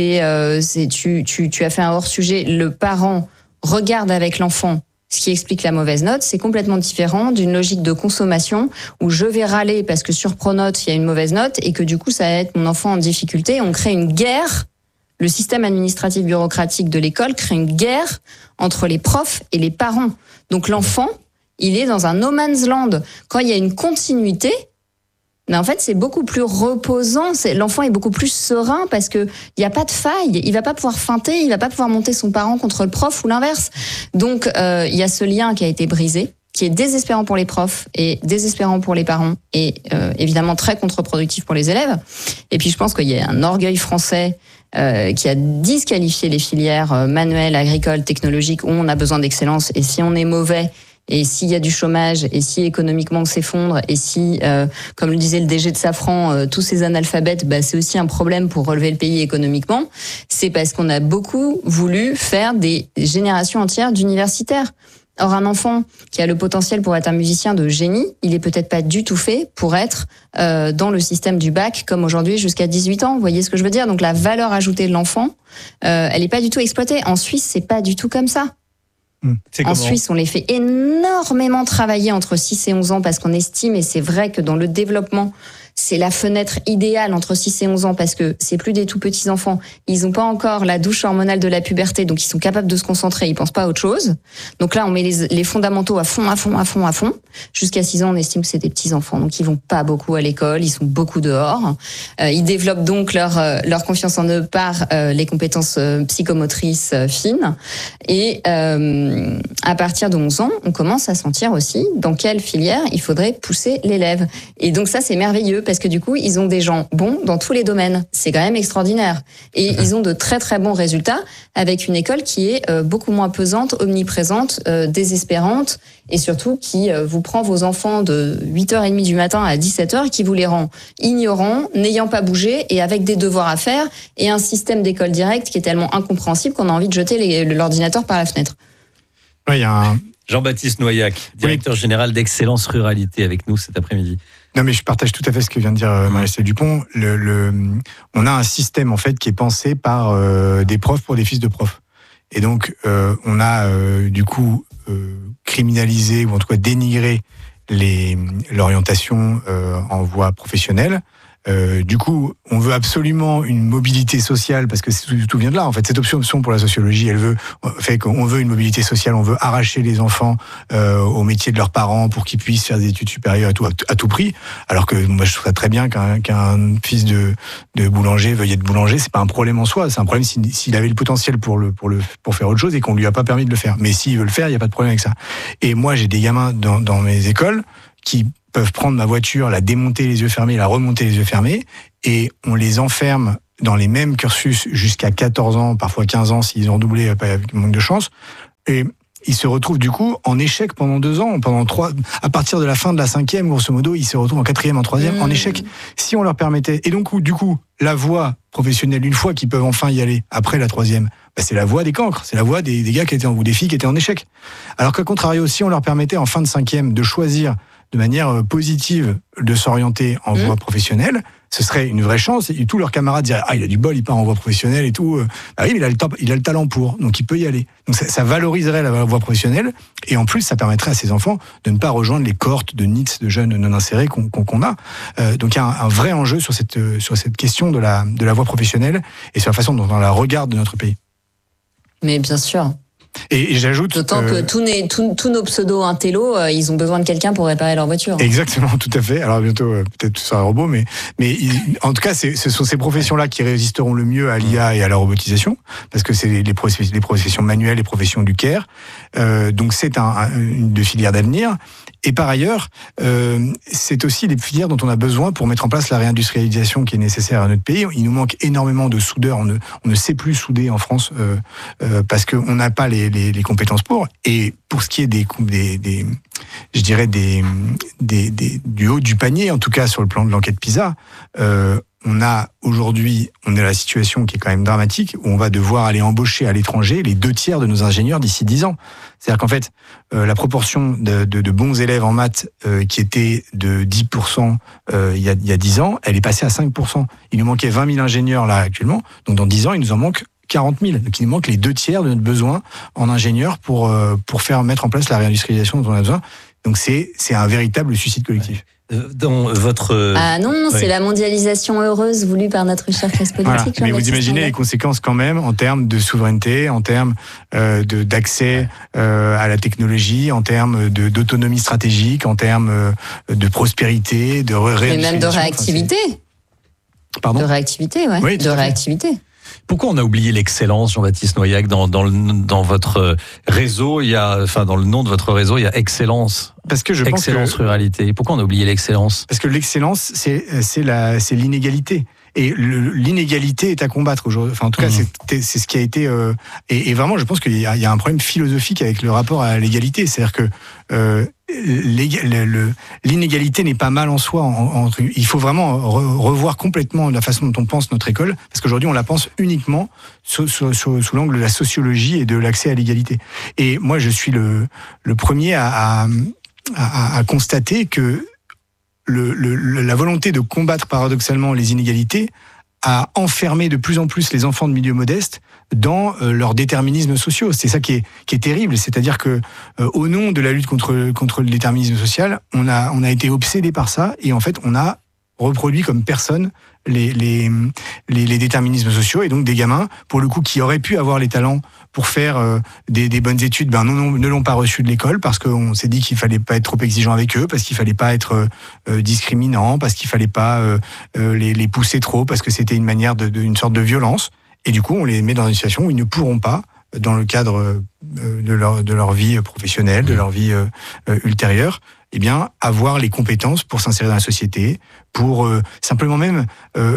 Speaker 2: fait un hors-sujet. Le parent regarde avec l'enfant ce qui explique la mauvaise note. C'est complètement différent d'une logique de consommation où je vais râler parce que sur Pronote il y a une mauvaise note et que du coup ça va être mon enfant en difficulté. On crée une guerre. Le système administratif bureaucratique de l'école crée une guerre entre les profs et les parents. Donc l'enfant, il est dans un no man's land. Quand il y a une continuité, mais en fait, c'est beaucoup plus reposant. L'enfant est beaucoup plus serein parce que il y a pas de faille. Il va pas pouvoir feinter, il va pas pouvoir monter son parent contre le prof ou l'inverse. Donc, il y a ce lien qui a été brisé, qui est désespérant pour les profs et désespérant pour les parents et évidemment très contre-productif pour les élèves. Et puis, je pense qu'il y a un orgueil français qui a disqualifié les filières manuelles, agricoles, technologiques où on a besoin d'excellence. Et si on est mauvais, et s'il y a du chômage, et si économiquement on s'effondre, et si, comme le disait le DG de Safran, tous ces analphabètes, c'est aussi un problème pour relever le pays économiquement, c'est parce qu'on a beaucoup voulu faire des générations entières d'universitaires. Or, un enfant qui a le potentiel pour être un musicien de génie, il est peut-être pas du tout fait pour être dans le système du bac comme aujourd'hui jusqu'à 18 ans. Vous voyez ce que je veux dire ? Donc la valeur ajoutée de l'enfant, elle est pas du tout exploitée. En Suisse, c'est pas du tout comme ça. En Suisse, on les fait énormément travailler entre 6 et 11 ans parce qu'on estime, et c'est vrai que dans le développement, c'est la fenêtre idéale entre 6 et 11 ans parce que c'est plus des tout petits enfants. Ils ont pas encore la douche hormonale de la puberté, donc ils sont capables de se concentrer, ils pensent pas à autre chose. Donc là, on met les fondamentaux à fond. Jusqu'à 6 ans, on estime que c'est des petits enfants, donc ils vont pas beaucoup à l'école, ils sont beaucoup dehors. Ils développent donc leur confiance en eux par les compétences psychomotrices fines. Et à partir de 11 ans, on commence à sentir aussi dans quelle filière il faudrait pousser l'élève. Et donc ça, c'est merveilleux parce que du coup, ils ont des gens bons dans tous les domaines. C'est quand même extraordinaire. Et ils ont de très très bons résultats avec une école qui est beaucoup moins pesante, omniprésente, désespérante et surtout qui vous prend vos enfants de 8h30 du matin à 17h et qui vous les rend ignorants, n'ayant pas bougé et avec des devoirs à faire et un système d'école directe qui est tellement incompréhensible qu'on a envie de jeter l'ordinateur par la fenêtre.
Speaker 1: Ouais, il y a un...
Speaker 3: Jean-Baptiste Noyac, directeur général d'Excellence Ruralité avec nous cet après-midi.
Speaker 1: Non, mais je partage tout à fait ce que vient de dire Marie-Estelle Dupont. On a un système en fait qui est pensé par des profs pour des fils de profs. Et donc on a du coup criminalisé ou en tout cas dénigré l'orientation en voie professionnelle Du coup, on veut absolument une mobilité sociale parce que tout vient de là. En fait, cette option pour la sociologie, fait qu'on veut une mobilité sociale. On veut arracher les enfants au métier de leurs parents pour qu'ils puissent faire des études supérieures à tout prix. Alors que moi, je trouverais très bien qu'un fils de boulanger veuille être boulanger. C'est pas un problème en soi. C'est un problème s'il avait le potentiel pour faire autre chose et qu'on lui a pas permis de le faire. Mais s'il veut le faire, il y a pas de problème avec ça. Et moi, j'ai des gamins dans mes écoles qui peuvent prendre ma voiture, la démonter les yeux fermés, la remonter les yeux fermés, et on les enferme dans les mêmes cursus jusqu'à 14 ans, parfois 15 ans s'ils ont doublé avec manque de chance, et ils se retrouvent du coup en échec pendant 2 ans, pendant 3, à partir de la fin de la 5e, grosso modo, ils se retrouvent en 4e, en 3e, en échec, si on leur permettait. Et donc, du coup, la voie professionnelle, une fois qu'ils peuvent enfin y aller, après la 3e, c'est la voie des cancres, c'est la voie des gars ou des filles qui étaient en échec. Alors qu'à contrario, si on leur permettait en fin de 5e de choisir de manière positive de s'orienter en voie professionnelle, ce serait une vraie chance. Et tous leurs camarades diraient « Ah, il a du bol, il part en voie professionnelle et tout. » Ah oui, mais il a le talent pour, donc il peut y aller. Donc ça valoriserait la voie professionnelle, et en plus, ça permettrait à ces enfants de ne pas rejoindre les cohortes de NEETs, de jeunes non insérés qu'on a. Donc il y a un vrai enjeu sur cette question de la voie professionnelle et sur la façon dont on la regarde de notre pays.
Speaker 2: Mais bien sûr.
Speaker 1: Et j'ajoute...
Speaker 2: D'autant que tous nos pseudo-intellos, ils ont besoin de quelqu'un pour réparer leur voiture.
Speaker 1: Exactement, tout à fait. Alors bientôt, peut-être ce sera un robot, mais en tout cas, ce sont ces professions-là qui résisteront le mieux à l'IA et à la robotisation, parce que c'est les professions manuelles, les professions du care. Donc c'est une filière d'avenir. Et par ailleurs, c'est aussi les filières dont on a besoin pour mettre en place la réindustrialisation qui est nécessaire à notre pays. Il nous manque énormément de soudeurs. On ne sait plus souder en France parce qu'on n'a pas les compétences pour. Et pour ce qui est du haut du panier, en tout cas sur le plan de l'enquête PISA, on a la situation qui est quand même dramatique, où on va devoir aller embaucher à l'étranger les 2/3 de nos ingénieurs d'ici 10 ans. C'est-à-dire qu'en fait, la proportion de bons élèves en maths qui était de 10% il y a 10 ans, elle est passée à 5%. Il nous manquait 20 000 ingénieurs là actuellement, donc dans 10 ans, il nous en manque 40 000. Donc il nous manque les 2/3 de notre besoin en ingénieurs pour mettre en place la réindustrialisation dont on a besoin. Donc c'est un véritable suicide collectif.
Speaker 3: Dans votre...
Speaker 2: Ah non, c'est la mondialisation heureuse voulue par notre cher classe politique.
Speaker 1: Voilà. Mais vous imaginez les conséquences quand même en termes de souveraineté, en termes d'accès à la technologie, en termes d'autonomie stratégique, en termes de prospérité, de réindustrialisation.
Speaker 2: Mais même de réactivité.
Speaker 1: Pardon ?
Speaker 2: De réactivité, ouais.
Speaker 1: Oui,
Speaker 2: de réactivité.
Speaker 3: Pourquoi on a oublié l'excellence, Jean-Baptiste Noyac, dans votre réseau, dans le nom de votre réseau, il y a excellence.
Speaker 1: Parce que je pense
Speaker 3: excellence ruralité. Pourquoi on a oublié l'excellence ? Parce
Speaker 1: que l'excellence, c'est l'inégalité. Et l'inégalité est à combattre aujourd'hui. Enfin, en tout cas, c'est ce qui a été. Et vraiment, je pense qu'il y a un problème philosophique avec le rapport à l'égalité. C'est-à-dire que l'inégalité n'est pas mal en soi. Il faut vraiment revoir complètement la façon dont on pense notre école, parce qu'aujourd'hui, on la pense uniquement sous l'angle de la sociologie et de l'accès à l'égalité. Et moi, je suis le premier à constater que la volonté de combattre paradoxalement les inégalités a enfermé de plus en plus les enfants de milieux modestes dans leurs déterminismes sociaux. C'est ça qui est terrible, c'est-à-dire que au nom de la lutte contre le déterminisme social, on a été obsédé par ça, et en fait on a reproduit comme personne les déterminismes sociaux, et donc des gamins, pour le coup, qui auraient pu avoir les talents pour faire des bonnes études, ne l'ont pas reçu de l'école, parce qu'on s'est dit qu'il fallait pas être trop exigeant avec eux, parce qu'il fallait pas être discriminant, parce qu'il fallait pas les pousser trop, parce que c'était une manière une sorte de violence. Et du coup, on les met dans une situation où ils ne pourront pas, dans le cadre de leur vie professionnelle, de leur vie ultérieure, eh bien, avoir les compétences pour s'insérer dans la société, pour simplement même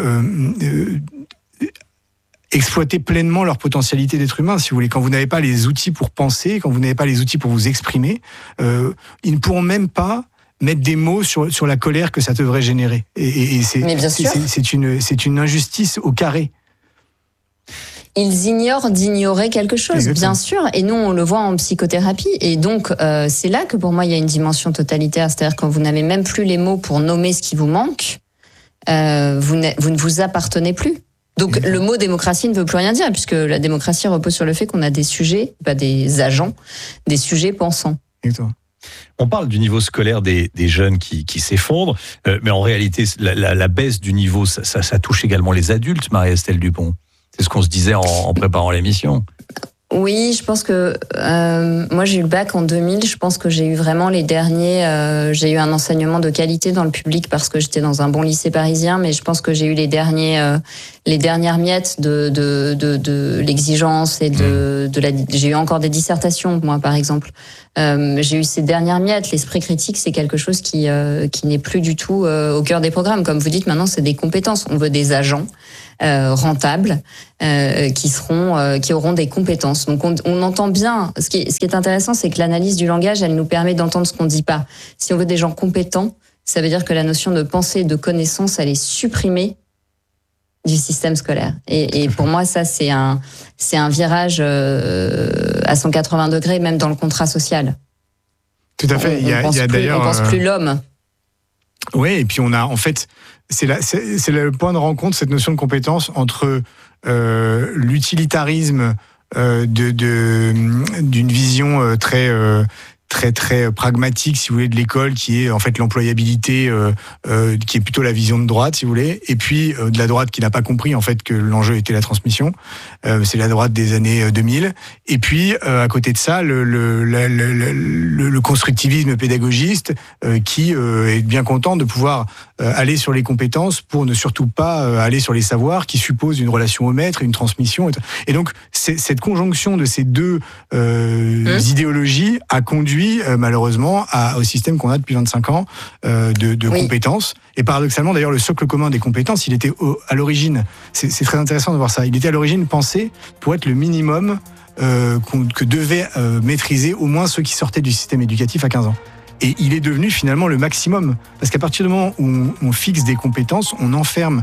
Speaker 1: exploiter pleinement leur potentialité d'être humain, si vous voulez. Quand vous n'avez pas les outils pour penser, quand vous n'avez pas les outils pour vous exprimer, ils ne pourront même pas mettre des mots sur la colère que ça devrait générer. Et c'est une injustice au carré.
Speaker 2: Ils ignorent d'ignorer quelque chose, Exactement. Bien sûr. Et nous, on le voit en psychothérapie. Et donc, c'est là que pour moi, il y a une dimension totalitaire. C'est-à-dire quand vous n'avez même plus les mots pour nommer ce qui vous manque, vous ne vous appartenez plus. Donc, le mot démocratie ne veut plus rien dire, puisque la démocratie repose sur le fait qu'on a des sujets, pas des agents, des sujets pensants.
Speaker 1: Exactement.
Speaker 3: On parle du niveau scolaire des jeunes qui s'effondre, mais en réalité, la baisse du niveau, ça touche également les adultes, Marie-Estelle Dupont. C'est ce qu'on se disait en préparant l'émission.
Speaker 2: Oui, je pense que moi j'ai eu le bac en 2000. Je pense que j'ai eu vraiment les derniers. J'ai eu un enseignement de qualité dans le public parce que j'étais dans un bon lycée parisien, mais je pense que j'ai eu les dernières miettes de l'exigence et j'ai eu encore des dissertations, moi par exemple. J'ai eu ces dernières miettes. L'esprit critique, c'est quelque chose qui n'est plus du tout au cœur des programmes. Comme vous dites, maintenant c'est des compétences. On veut des agents rentables qui auront des compétences. Donc on entend bien. Ce qui est intéressant, c'est que l'analyse du langage, elle nous permet d'entendre ce qu'on dit pas. Si on veut des gens compétents, ça veut dire que la notion de pensée et de connaissance, elle est supprimée du système scolaire. Et pour moi, ça c'est un virage à 180 degrés, même dans le contrat social.
Speaker 1: Tout à fait.
Speaker 2: On pense plus l'homme.
Speaker 1: Oui, et puis on a en fait, c'est le point de rencontre, cette notion de compétence entre l'utilitarisme d'une vision très pragmatique, si vous voulez, de l'école, qui est en fait l'employabilité, qui est plutôt la vision de droite, si vous voulez, et puis de la droite qui n'a pas compris en fait que l'enjeu était la transmission. C'est la droite des années 2000. Et puis à côté de ça, le constructivisme pédagogiste qui est bien content de pouvoir aller sur les compétences pour ne surtout pas aller sur les savoirs, qui suppose une relation au maître, une transmission. Et donc cette conjonction de ces deux idéologies a conduit malheureusement au système qu'on a depuis 25 ans de compétences. Et paradoxalement, d'ailleurs, le socle commun des compétences, il était à l'origine, c'est très intéressant de voir ça, il était à l'origine pensé pour être le minimum que devaient maîtriser au moins ceux qui sortaient du système éducatif à 15 ans. Et il est devenu finalement le maximum. Parce qu'à partir du moment où on fixe des compétences, on enferme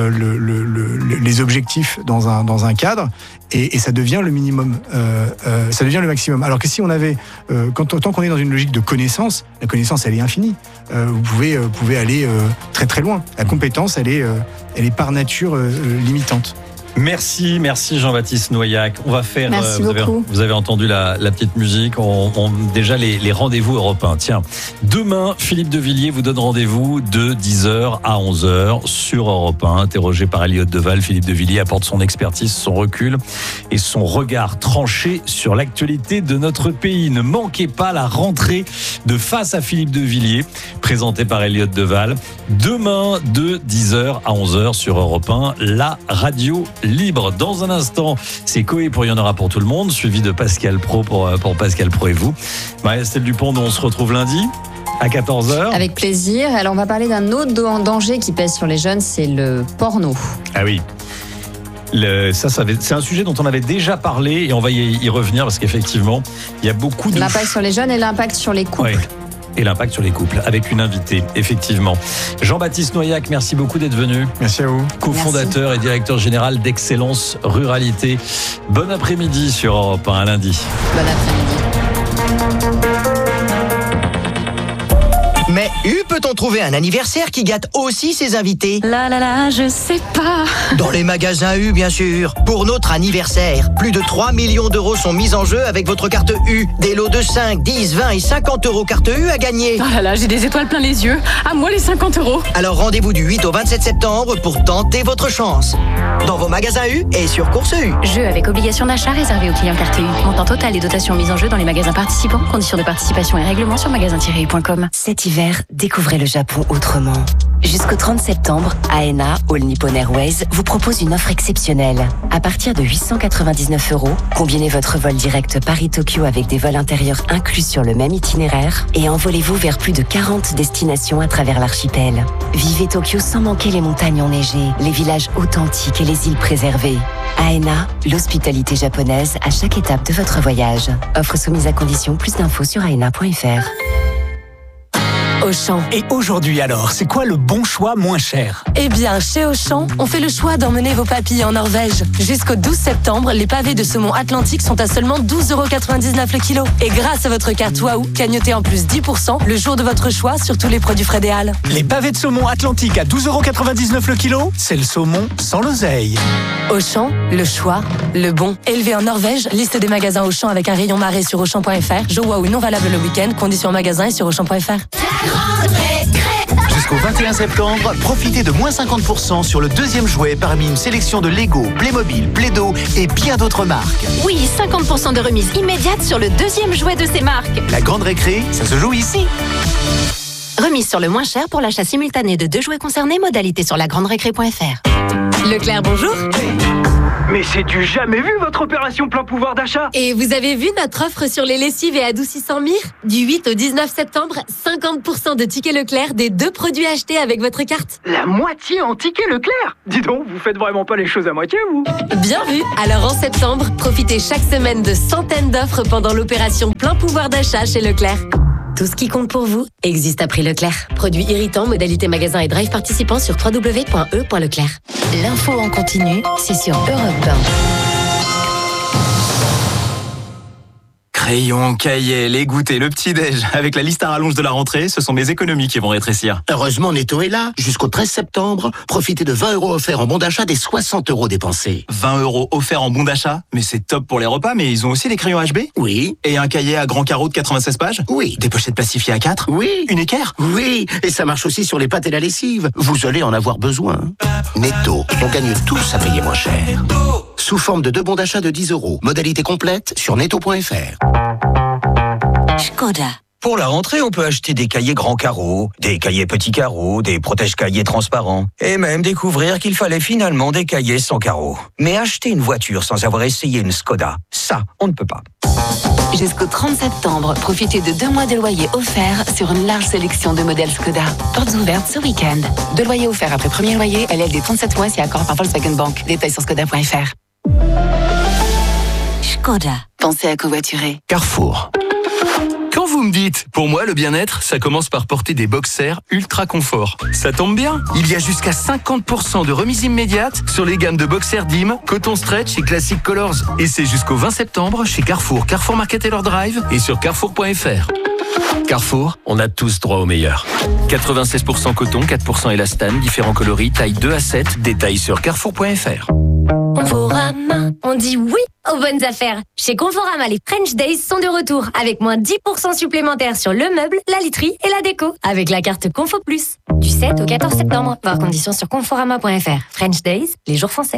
Speaker 1: les objectifs dans un cadre et ça devient le minimum. Ça devient le maximum. Alors que si on avait, tant qu'on est dans une logique de connaissance, la connaissance elle est infinie. Vous pouvez aller très très loin. La compétence elle est par nature limitante.
Speaker 3: Merci Jean-Baptiste Noyac. On va faire.
Speaker 2: Merci beaucoup.
Speaker 3: Vous avez entendu la petite musique. Déjà les rendez-vous européens. Tiens, demain, Philippe de Villiers vous donne rendez-vous de 10h à 11h sur Europe 1. Interrogé par Elliott Deval, Philippe de Villiers apporte son expertise, son recul et son regard tranché sur l'actualité de notre pays. Ne manquez pas la rentrée de Face à Philippe de Villiers, présentée par Elliott Deval. Demain, de 10h à 11h sur Europe 1, la radio libre. Dans un instant, c'est Coé pour Il y en aura pour tout le monde, suivi de Pascal Pro pour Pascal Pro et vous. Marie-Estelle Dupont, on se retrouve lundi à 14h.
Speaker 2: Avec plaisir. Alors on va parler d'un autre danger qui pèse sur les jeunes, c'est le porno.
Speaker 3: Ah oui. C'est un sujet dont on avait déjà parlé et on va y revenir parce qu'effectivement, il y a beaucoup de...
Speaker 2: L'impact sur les jeunes et l'impact sur les couples.
Speaker 3: Ouais. Et l'impact sur les couples, avec une invitée, effectivement. Jean-Baptiste Noyac, merci beaucoup d'être venu.
Speaker 1: Merci à vous.
Speaker 3: Co-fondateur et directeur général d'Excellence Ruralité. Bon après-midi sur Europe 1, à lundi.
Speaker 2: Bon après-midi.
Speaker 20: Mais peut-on trouver un anniversaire qui gâte aussi ses invités?
Speaker 7: Là, je sais pas.
Speaker 20: Dans les magasins U, bien sûr. Pour notre anniversaire, plus de 3 millions d'euros sont mis en jeu avec votre carte U. Des lots de 5, 10, 20 et 50 euros carte U à gagner.
Speaker 7: Oh là, j'ai des étoiles plein les yeux. À moi les 50 euros.
Speaker 20: Alors rendez-vous du 8 au 27 septembre pour tenter votre chance. Dans vos magasins U et sur Course U.
Speaker 10: Jeu avec obligation d'achat réservé aux clients carte U. Montant total et dotations mises en jeu dans les magasins participants. Conditions de participation et règlements sur magasin-u.com.
Speaker 5: Cet hiver, découvrez le Japon autrement. Jusqu'au 30 septembre, ANA, All Nippon Airways, vous propose une offre exceptionnelle. À partir de 899 €, combinez votre vol direct Paris-Tokyo avec des vols intérieurs inclus sur le même itinéraire et envolez-vous vers plus de 40 destinations à travers l'archipel. Vivez Tokyo sans manquer les montagnes enneigées, les villages authentiques et les îles préservées. ANA, l'hospitalité japonaise à chaque étape de votre voyage. Offre soumise à condition, plus d'infos sur aena.fr.
Speaker 21: Auchan.
Speaker 9: Et aujourd'hui alors, c'est quoi le bon choix moins cher?
Speaker 21: Eh bien, chez Auchan, on fait le choix d'emmener vos papilles en Norvège. Jusqu'au 12 septembre, les pavés de saumon Atlantique sont à seulement 12,99 € le kilo. Et grâce à votre carte Waouh, cagnotez en plus 10% le jour de votre choix sur tous les produits Frédéal.
Speaker 9: Les pavés de saumon Atlantique à 12,99 € le kilo, c'est le saumon sans l'oseille.
Speaker 21: Auchan, le choix, le bon. Élevé en Norvège, liste des magasins Auchan avec un rayon marée sur Auchan.fr. Jour Waouh non valable le week-end, conditions en magasin et sur Auchan.fr.
Speaker 9: Jusqu'au 21 septembre, profitez de moins 50% sur le deuxième jouet parmi une sélection de Lego, Playmobil, Play-Doh et bien d'autres marques.
Speaker 10: Oui, 50% de remise immédiate sur le deuxième jouet de ces marques.
Speaker 9: La grande récré, ça se joue ici.
Speaker 10: Remise sur le moins cher pour l'achat simultané de 2 jouets concernés, modalité sur lagrandrecré.fr. Leclerc, bonjour.
Speaker 20: Mais c'est du jamais vu votre opération plein pouvoir d'achat.
Speaker 10: Et vous avez vu notre offre sur les lessives et adoucissants Mire? Du 8 au 19 septembre, 50% de tickets Leclerc des 2 produits achetés avec votre carte.
Speaker 20: La moitié en ticket Leclerc. Dis donc, vous faites vraiment pas les choses à moitié, vous?
Speaker 10: Bien vu. Alors en septembre, profitez chaque semaine de centaines d'offres pendant l'opération plein pouvoir d'achat chez Leclerc. Tout ce qui compte pour vous existe à prix Leclerc. Produits irritants, modalité magasin et drive participants sur www.e.leclerc.
Speaker 5: L'info en continu, c'est sur Europe 1.
Speaker 22: Crayons, cahiers, les goûters, le petit-déj. Avec la liste à rallonge de la rentrée, ce sont mes économies qui vont rétrécir.
Speaker 12: Heureusement, Netto est là. Jusqu'au 13 septembre, profitez de 20 € offerts en bon d'achat des 60 € dépensés.
Speaker 22: 20 € offerts en bon d'achat? Mais c'est top pour les repas, mais ils ont aussi des crayons HB?
Speaker 12: Oui.
Speaker 22: Et un cahier à grand carreau de 96 pages?
Speaker 12: Oui.
Speaker 22: Des pochettes plastifiées à 4?
Speaker 12: Oui.
Speaker 22: Une équerre?
Speaker 12: Oui. Et ça marche aussi sur les pâtes et la lessive. Vous allez en avoir besoin. Netto, on gagne tous à payer moins cher. Sous forme de 2 bons d'achat de 10 €. Modalité complète sur netto.fr.
Speaker 16: Škoda. Pour la rentrée, on peut acheter des cahiers grands carreaux, des cahiers petits carreaux, des protège-cahiers transparents, et même découvrir qu'il fallait finalement des cahiers sans carreaux. Mais acheter une voiture sans avoir essayé une Škoda, ça, on ne peut pas.
Speaker 5: Jusqu'au 30 septembre, profitez de 2 mois de loyer offerts sur une large sélection de modèles Škoda. Portes ouvertes ce week-end. 2 loyers offerts après premier loyer, LLD 37 mois si accord par Volkswagen Bank. Détails sur škoda.fr.
Speaker 16: Škoda.
Speaker 5: Pensez à covoiturer.
Speaker 8: Carrefour. Quand vous me dites, pour moi, le bien-être, ça commence par porter des boxers ultra confort. Ça tombe bien, il y a jusqu'à 50% de remise immédiate sur les gammes de boxers Dim, Coton Stretch et Classic Colors. Et c'est jusqu'au 20 septembre chez Carrefour, Carrefour Market Taylor Drive et sur carrefour.fr. Carrefour, on a tous droit au meilleur. 96% coton, 4% élastane, différents coloris, taille 2 à 7, détails sur carrefour.fr.
Speaker 10: Conforama, on dit oui aux bonnes affaires. Chez Conforama, les French Days sont de retour avec moins 10% supplémentaires sur le meuble, la literie et la déco avec la carte Confo Plus. Du 7 au 14 septembre. Voir conditions sur conforama.fr. French Days, les jours français.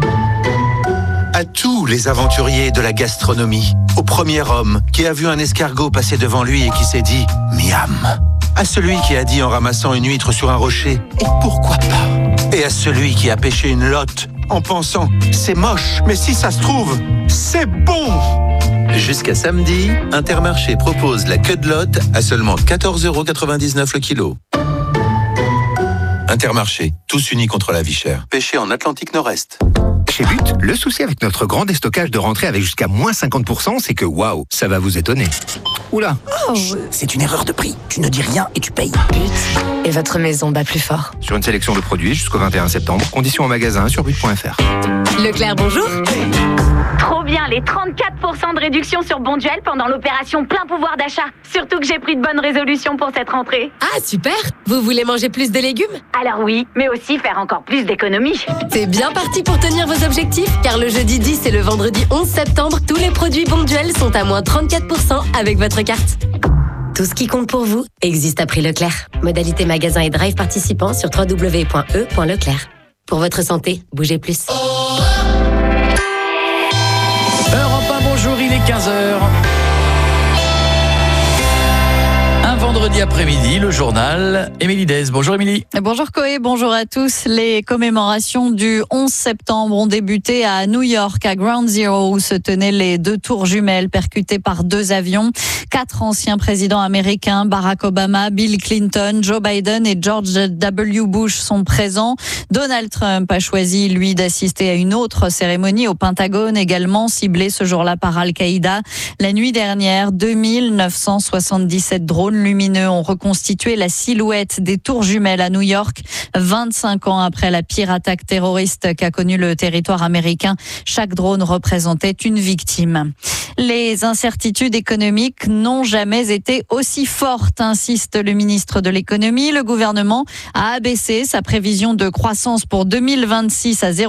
Speaker 6: À tous les aventuriers de la gastronomie, au premier homme qui a vu un escargot passer devant lui et qui s'est dit « Miam ». À celui qui a dit en ramassant une huître sur un rocher « Et pourquoi pas ?» Et à celui qui a pêché une lotte en pensant « C'est moche, mais si ça se trouve, c'est bon !» Jusqu'à samedi, Intermarché propose la queue de lotte à seulement 14,99 € le kilo. Intermarché, tous unis contre la vie chère. Pêché en Atlantique Nord-Est.
Speaker 17: Chez But, le souci avec notre grand déstockage de rentrée avec jusqu'à moins 50%, c'est que waouh, ça va vous étonner. Oula.
Speaker 20: Oh, c'est une erreur de prix. Tu ne dis rien et tu payes.
Speaker 10: But et votre maison bat plus fort.
Speaker 17: Sur une sélection de produits jusqu'au 21 septembre, conditions en magasin sur but.fr.
Speaker 10: Leclerc, bonjour.
Speaker 11: Trop bien, les 34% de réduction sur Bonduel pendant l'opération plein pouvoir d'achat. Surtout que j'ai pris de bonnes résolutions pour cette rentrée.
Speaker 10: Ah, super. Vous voulez manger plus de légumes?
Speaker 11: Alors oui, mais aussi faire encore plus d'économies.
Speaker 10: C'est bien parti pour tenir vos objectifs, car le jeudi 10 et le vendredi 11 septembre, tous les produits Bonduel sont à moins 34% avec votre carte. Tout ce qui compte pour vous existe à prix Leclerc. Modalité magasin et drive participants sur www.e.leclerc. Pour votre santé, bougez plus.
Speaker 3: Europe 1, bonjour, il est 15h. Un vendredi après-midi, le journal. Émilie Dez. Bonjour Émilie.
Speaker 19: Bonjour Coé, bonjour à tous. Les commémorations du 11 septembre ont débuté à New York, à Ground Zero, où se tenaient les 2 tours jumelles percutées par 2 avions. 4 anciens présidents américains, Barack Obama, Bill Clinton, Joe Biden et George W. Bush sont présents. Donald Trump a choisi, lui, d'assister à une autre cérémonie au Pentagone, également ciblée ce jour-là par Al-Qaïda. La nuit dernière, 2977 drones lumineux lumineux ont reconstitué la silhouette des tours jumelles à New York, 25 ans après la pire attaque terroriste qu'a connue le territoire américain. Chaque drone représentait une victime. Les incertitudes économiques n'ont jamais été aussi fortes, insiste le ministre de l'économie. Le gouvernement a abaissé sa prévision de croissance pour 2026 à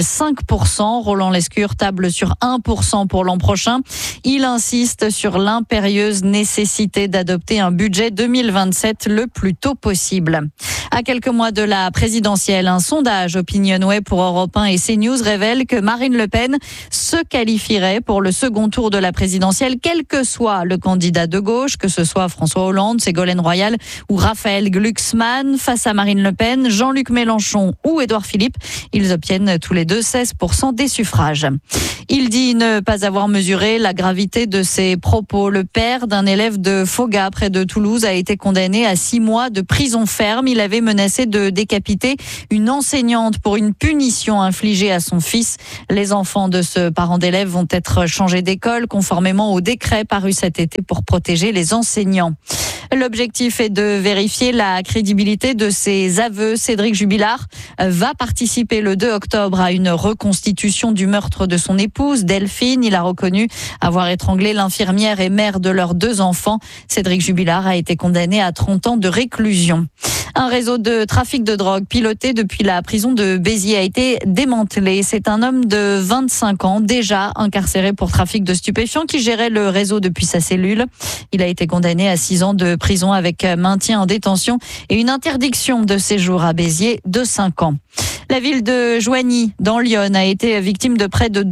Speaker 19: 0,5%. Roland Lescure table sur 1% pour l'an prochain. Il insiste sur l'impérieuse nécessité d'adopter un budget 2027 le plus tôt possible. À quelques mois de la présidentielle, un sondage Opinionway pour Europe 1 et CNews révèle que Marine Le Pen se qualifierait pour le second tour de la présidentielle, quel que soit le candidat de gauche, que ce soit François Hollande, Ségolène Royal ou Raphaël Glucksmann. Face à Marine Le Pen, Jean-Luc Mélenchon ou Édouard Philippe, ils obtiennent tous les deux 16% des suffrages. Il dit ne pas avoir mesuré la gravité de ses propos. Le père d'un élève de Foga, près de Toulouse, a été condamné à 6 mois de prison ferme. Il avait menacé de décapiter une enseignante pour une punition infligée à son fils. Les enfants de ce parent d'élève vont être changés d'école conformément au décret paru cet été pour protéger les enseignants. L'objectif est de vérifier la crédibilité de ses aveux. Cédric Jubilard va participer le 2 octobre à une reconstitution du meurtre de son épouse, Delphine. Il a reconnu avoir étranglé l'infirmière et mère de leurs 2 enfants. Cédric Jubilard a été condamné à 30 ans de réclusion. Un réseau de trafic de drogue piloté depuis la prison de Béziers a été démantelé. C'est un homme de 25 ans, déjà incarcéré pour trafic de stupéfiants, qui gérait le réseau depuis sa cellule. Il a été condamné à 6 ans de prison avec maintien en détention et une interdiction de séjour à Béziers de 5 ans. La ville de Joigny, dans l'Yonne, a été victime de près de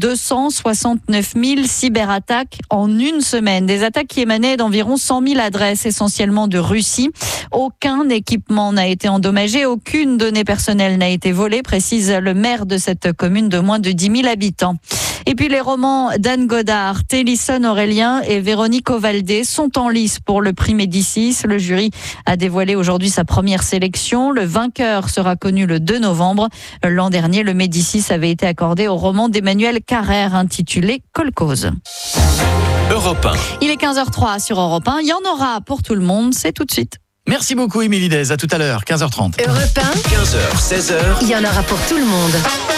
Speaker 19: 269 000 cyberattaques en une semaine. Des attaques qui émanaient d'environ 100 000 adresses, essentiellement de Russie. Aucun équipement n'a été endommagé, aucune donnée personnelle n'a été volée, précise le maire de cette commune de moins de 10 000 habitants. Et puis les romans d'Anne Godard, Télisson Aurélien et Véronique Ovaldé sont en lice pour le prix Médicis. Le jury a dévoilé aujourd'hui sa première sélection. Le vainqueur sera connu le 2 novembre. L'an dernier, le Médicis avait été accordé au roman d'Emmanuel Carrère intitulé Kolkhoz.
Speaker 3: Europe 1.
Speaker 19: Il est 15h03 sur Europe 1. Il y en aura pour tout le monde. C'est tout de suite.
Speaker 3: Merci beaucoup, Émilie Dez. À tout à l'heure, 15h30.
Speaker 10: Europe 1,
Speaker 3: 15h, 16h.
Speaker 10: il y en aura pour tout le monde.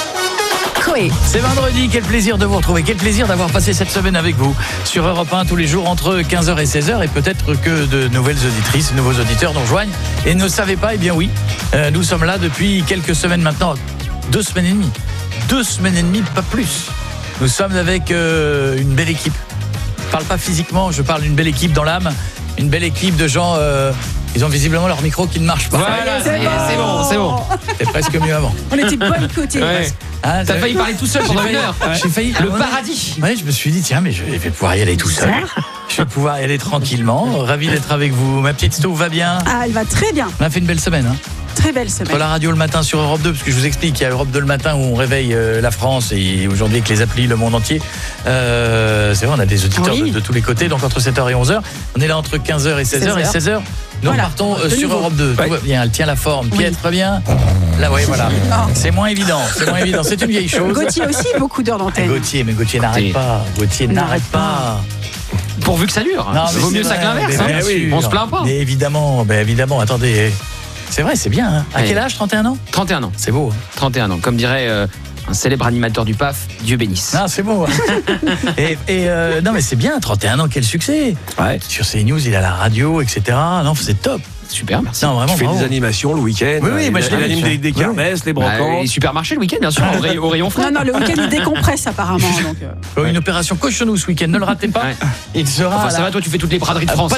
Speaker 10: Coé.
Speaker 3: C'est vendredi, quel plaisir de vous retrouver, quel plaisir d'avoir passé cette semaine avec vous sur Europe 1 tous les jours entre 15h et 16h, et peut-être que de nouvelles auditrices, nouveaux auditeurs nous rejoignent et ne savaient pas. Eh bien oui, nous sommes là depuis quelques semaines maintenant, 2 semaines et demie. 2 semaines et demie, pas plus. Nous sommes avec une belle équipe. Je parle pas physiquement, je parle d'une belle équipe dans l'âme, une belle équipe de gens... Ils ont visiblement leur micro qui ne marche pas.
Speaker 13: Voilà, c'est bon.
Speaker 3: C'est presque mieux avant.
Speaker 13: On était boycottés. Ouais.
Speaker 3: Ah,
Speaker 13: t'as failli parler tout seul pendant une heure.
Speaker 3: J'ai failli.
Speaker 13: Le paradis.
Speaker 3: Ouais, je me suis dit, tiens, mais je vais pouvoir y aller tout seul. Je vais pouvoir y aller tranquillement. Ravi d'être avec vous. Ma petite Stouff va bien?
Speaker 13: Ah, elle va très bien.
Speaker 3: On a fait une belle semaine, hein.
Speaker 13: Très belle semaine.
Speaker 3: Sur la radio le matin sur Europe 2, parce que je vous explique, il y a Europe 2 le matin où on réveille la France, et aujourd'hui avec les applis, le monde entier. C'est vrai, on a des auditeurs de tous les côtés, donc entre 7h et 11h. On est là entre 15h et 16h. Et 16h, nous partons sur Europe 2. Tout va bien, elle tient la forme. Piet, très bien. Là, oui, voilà. C'est moins évident. C'est une vieille chose.
Speaker 13: Gauthier aussi, beaucoup d'heures d'antenne.
Speaker 3: Mais Gauthier n'arrête pas. N'arrête pas.
Speaker 13: Pourvu que ça dure. Non, vaut mieux ça que l'inverse. Oui, on se plaint pas.
Speaker 3: Mais évidemment, attendez. C'est vrai, c'est bien. Hein. À quel âge? 31 ans?
Speaker 13: 31 ans.
Speaker 3: C'est beau. Hein.
Speaker 13: 31 ans. Comme dirait un célèbre animateur du PAF, Dieu bénisse.
Speaker 3: Non, c'est beau. Hein. Non, mais c'est bien, 31 ans, quel succès. Ouais. Sur CNews, il a la radio, etc. Non, c'est top.
Speaker 13: Super, merci.
Speaker 3: Non, vraiment,
Speaker 14: tu fais des animations le week-end.
Speaker 3: Oui, moi je
Speaker 14: anime des kermesses, les brocantes.
Speaker 13: Les supermarchés le week-end, bien sûr, au rayon frais.
Speaker 23: Non, le week-end il décompresse apparemment. Donc,
Speaker 3: Une opération cochonou ce week-end, ne le ratez pas. Il sera.
Speaker 13: Enfin, ça va, toi tu fais toutes les braderies de France.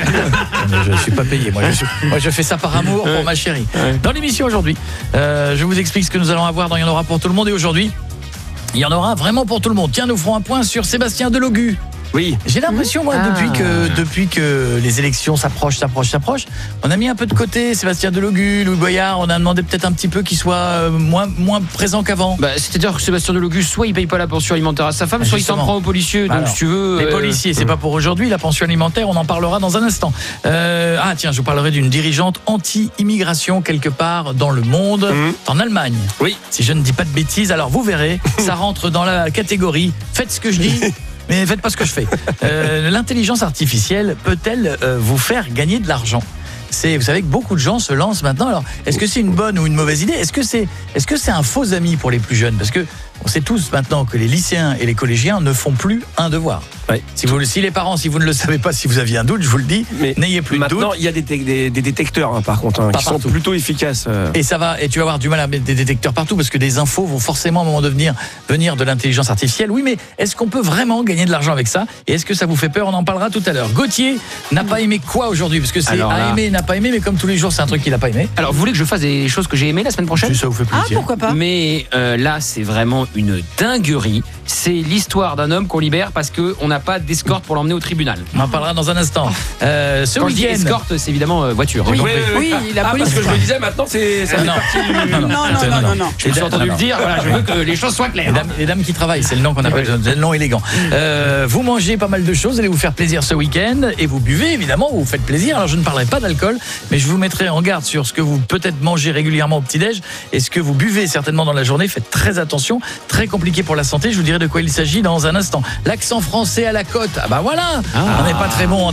Speaker 3: Je ne suis pas payé, moi je fais ça par amour pour ma chérie. Dans l'émission aujourd'hui, je vous explique ce que nous allons avoir dans Il y en aura pour tout le monde, et aujourd'hui, il y en aura vraiment pour tout le monde. Tiens, nous ferons un point sur Sébastien Delogu.
Speaker 13: Oui.
Speaker 3: J'ai l'impression, moi, depuis que les élections s'approchent, on a mis un peu de côté Sébastien Delogu, Louis Boyard. On a demandé peut-être un petit peu qu'il soit moins présent qu'avant.
Speaker 13: C'est-à-dire que Sébastien Delogu, soit il paye pas la pension alimentaire à sa femme, soit il s'en prend aux policiers. Donc, si tu veux.
Speaker 3: Les policiers, c'est pas pour aujourd'hui. La pension alimentaire, on en parlera dans un instant. Tiens, je vous parlerai d'une dirigeante anti-immigration quelque part dans le monde, en Allemagne.
Speaker 13: Oui.
Speaker 3: Si je ne dis pas de bêtises, alors vous verrez, ça rentre dans la catégorie. Faites ce que je dis.
Speaker 4: mais faites pas ce que je fais. L'intelligence artificielle peut-elle vous faire gagner de l'argent ? Vous savez que beaucoup de gens se lancent maintenant. Alors, est-ce que c'est une bonne ou une mauvaise idée ? Est-ce que c'est un faux ami pour les plus jeunes ? Parce que on sait tous maintenant que les lycéens et les collégiens ne font plus un devoir.
Speaker 14: Ouais.
Speaker 4: Si les parents, si vous ne le savez pas, si vous aviez un doute, je vous le dis, n'ayez plus de doute.
Speaker 14: Maintenant, il y a des détecteurs, par contre, qui sont plutôt efficaces.
Speaker 4: Et tu vas avoir du mal à mettre des détecteurs partout parce que des infos vont forcément à un moment venir de l'intelligence artificielle. Oui, mais est-ce qu'on peut vraiment gagner de l'argent avec ça ? Et est-ce que ça vous fait peur ? On en parlera tout à l'heure. Gauthier n'a pas aimé quoi aujourd'hui ? Parce que c'est aimer, n'a pas aimé, mais comme tous les jours, c'est un truc qu'il n'a pas aimé.
Speaker 13: Alors, vous voulez que je fasse des choses que j'ai aimées la semaine prochaine ?
Speaker 4: Ça vous fait plaisir.
Speaker 23: Ah, pourquoi pas ?
Speaker 13: Mais là, c'est vraiment une dinguerie. C'est l'histoire d'un homme qu'on libère parce qu'on n'a pas d'escorte pour l'emmener au tribunal.
Speaker 4: On en parlera dans un instant.
Speaker 13: Quand je dis escorte, c'est évidemment voiture.
Speaker 23: Oui, la police.
Speaker 14: Parce que je me disais, maintenant, ça fait partie du...
Speaker 23: Non.
Speaker 13: Je me suis entendu le dire, voilà, je veux que les choses soient claires.
Speaker 4: Les dames qui travaillent, c'est le nom qu'on appelle, c'est le nom élégant. Vous mangez pas mal de choses, allez vous faire plaisir ce week-end et vous buvez, évidemment, vous vous faites plaisir. Alors je ne parlerai pas d'alcool, mais je vous mettrai en garde sur ce que vous peut-être mangez régulièrement au petit-déj et ce que vous buvez certainement dans la journée. Faites très attention, très compliqué pour la santé. Je vous dirai de quoi il s'agit dans un instant. L'accent français à la côte, ah bah voilà, on n'est pas très bon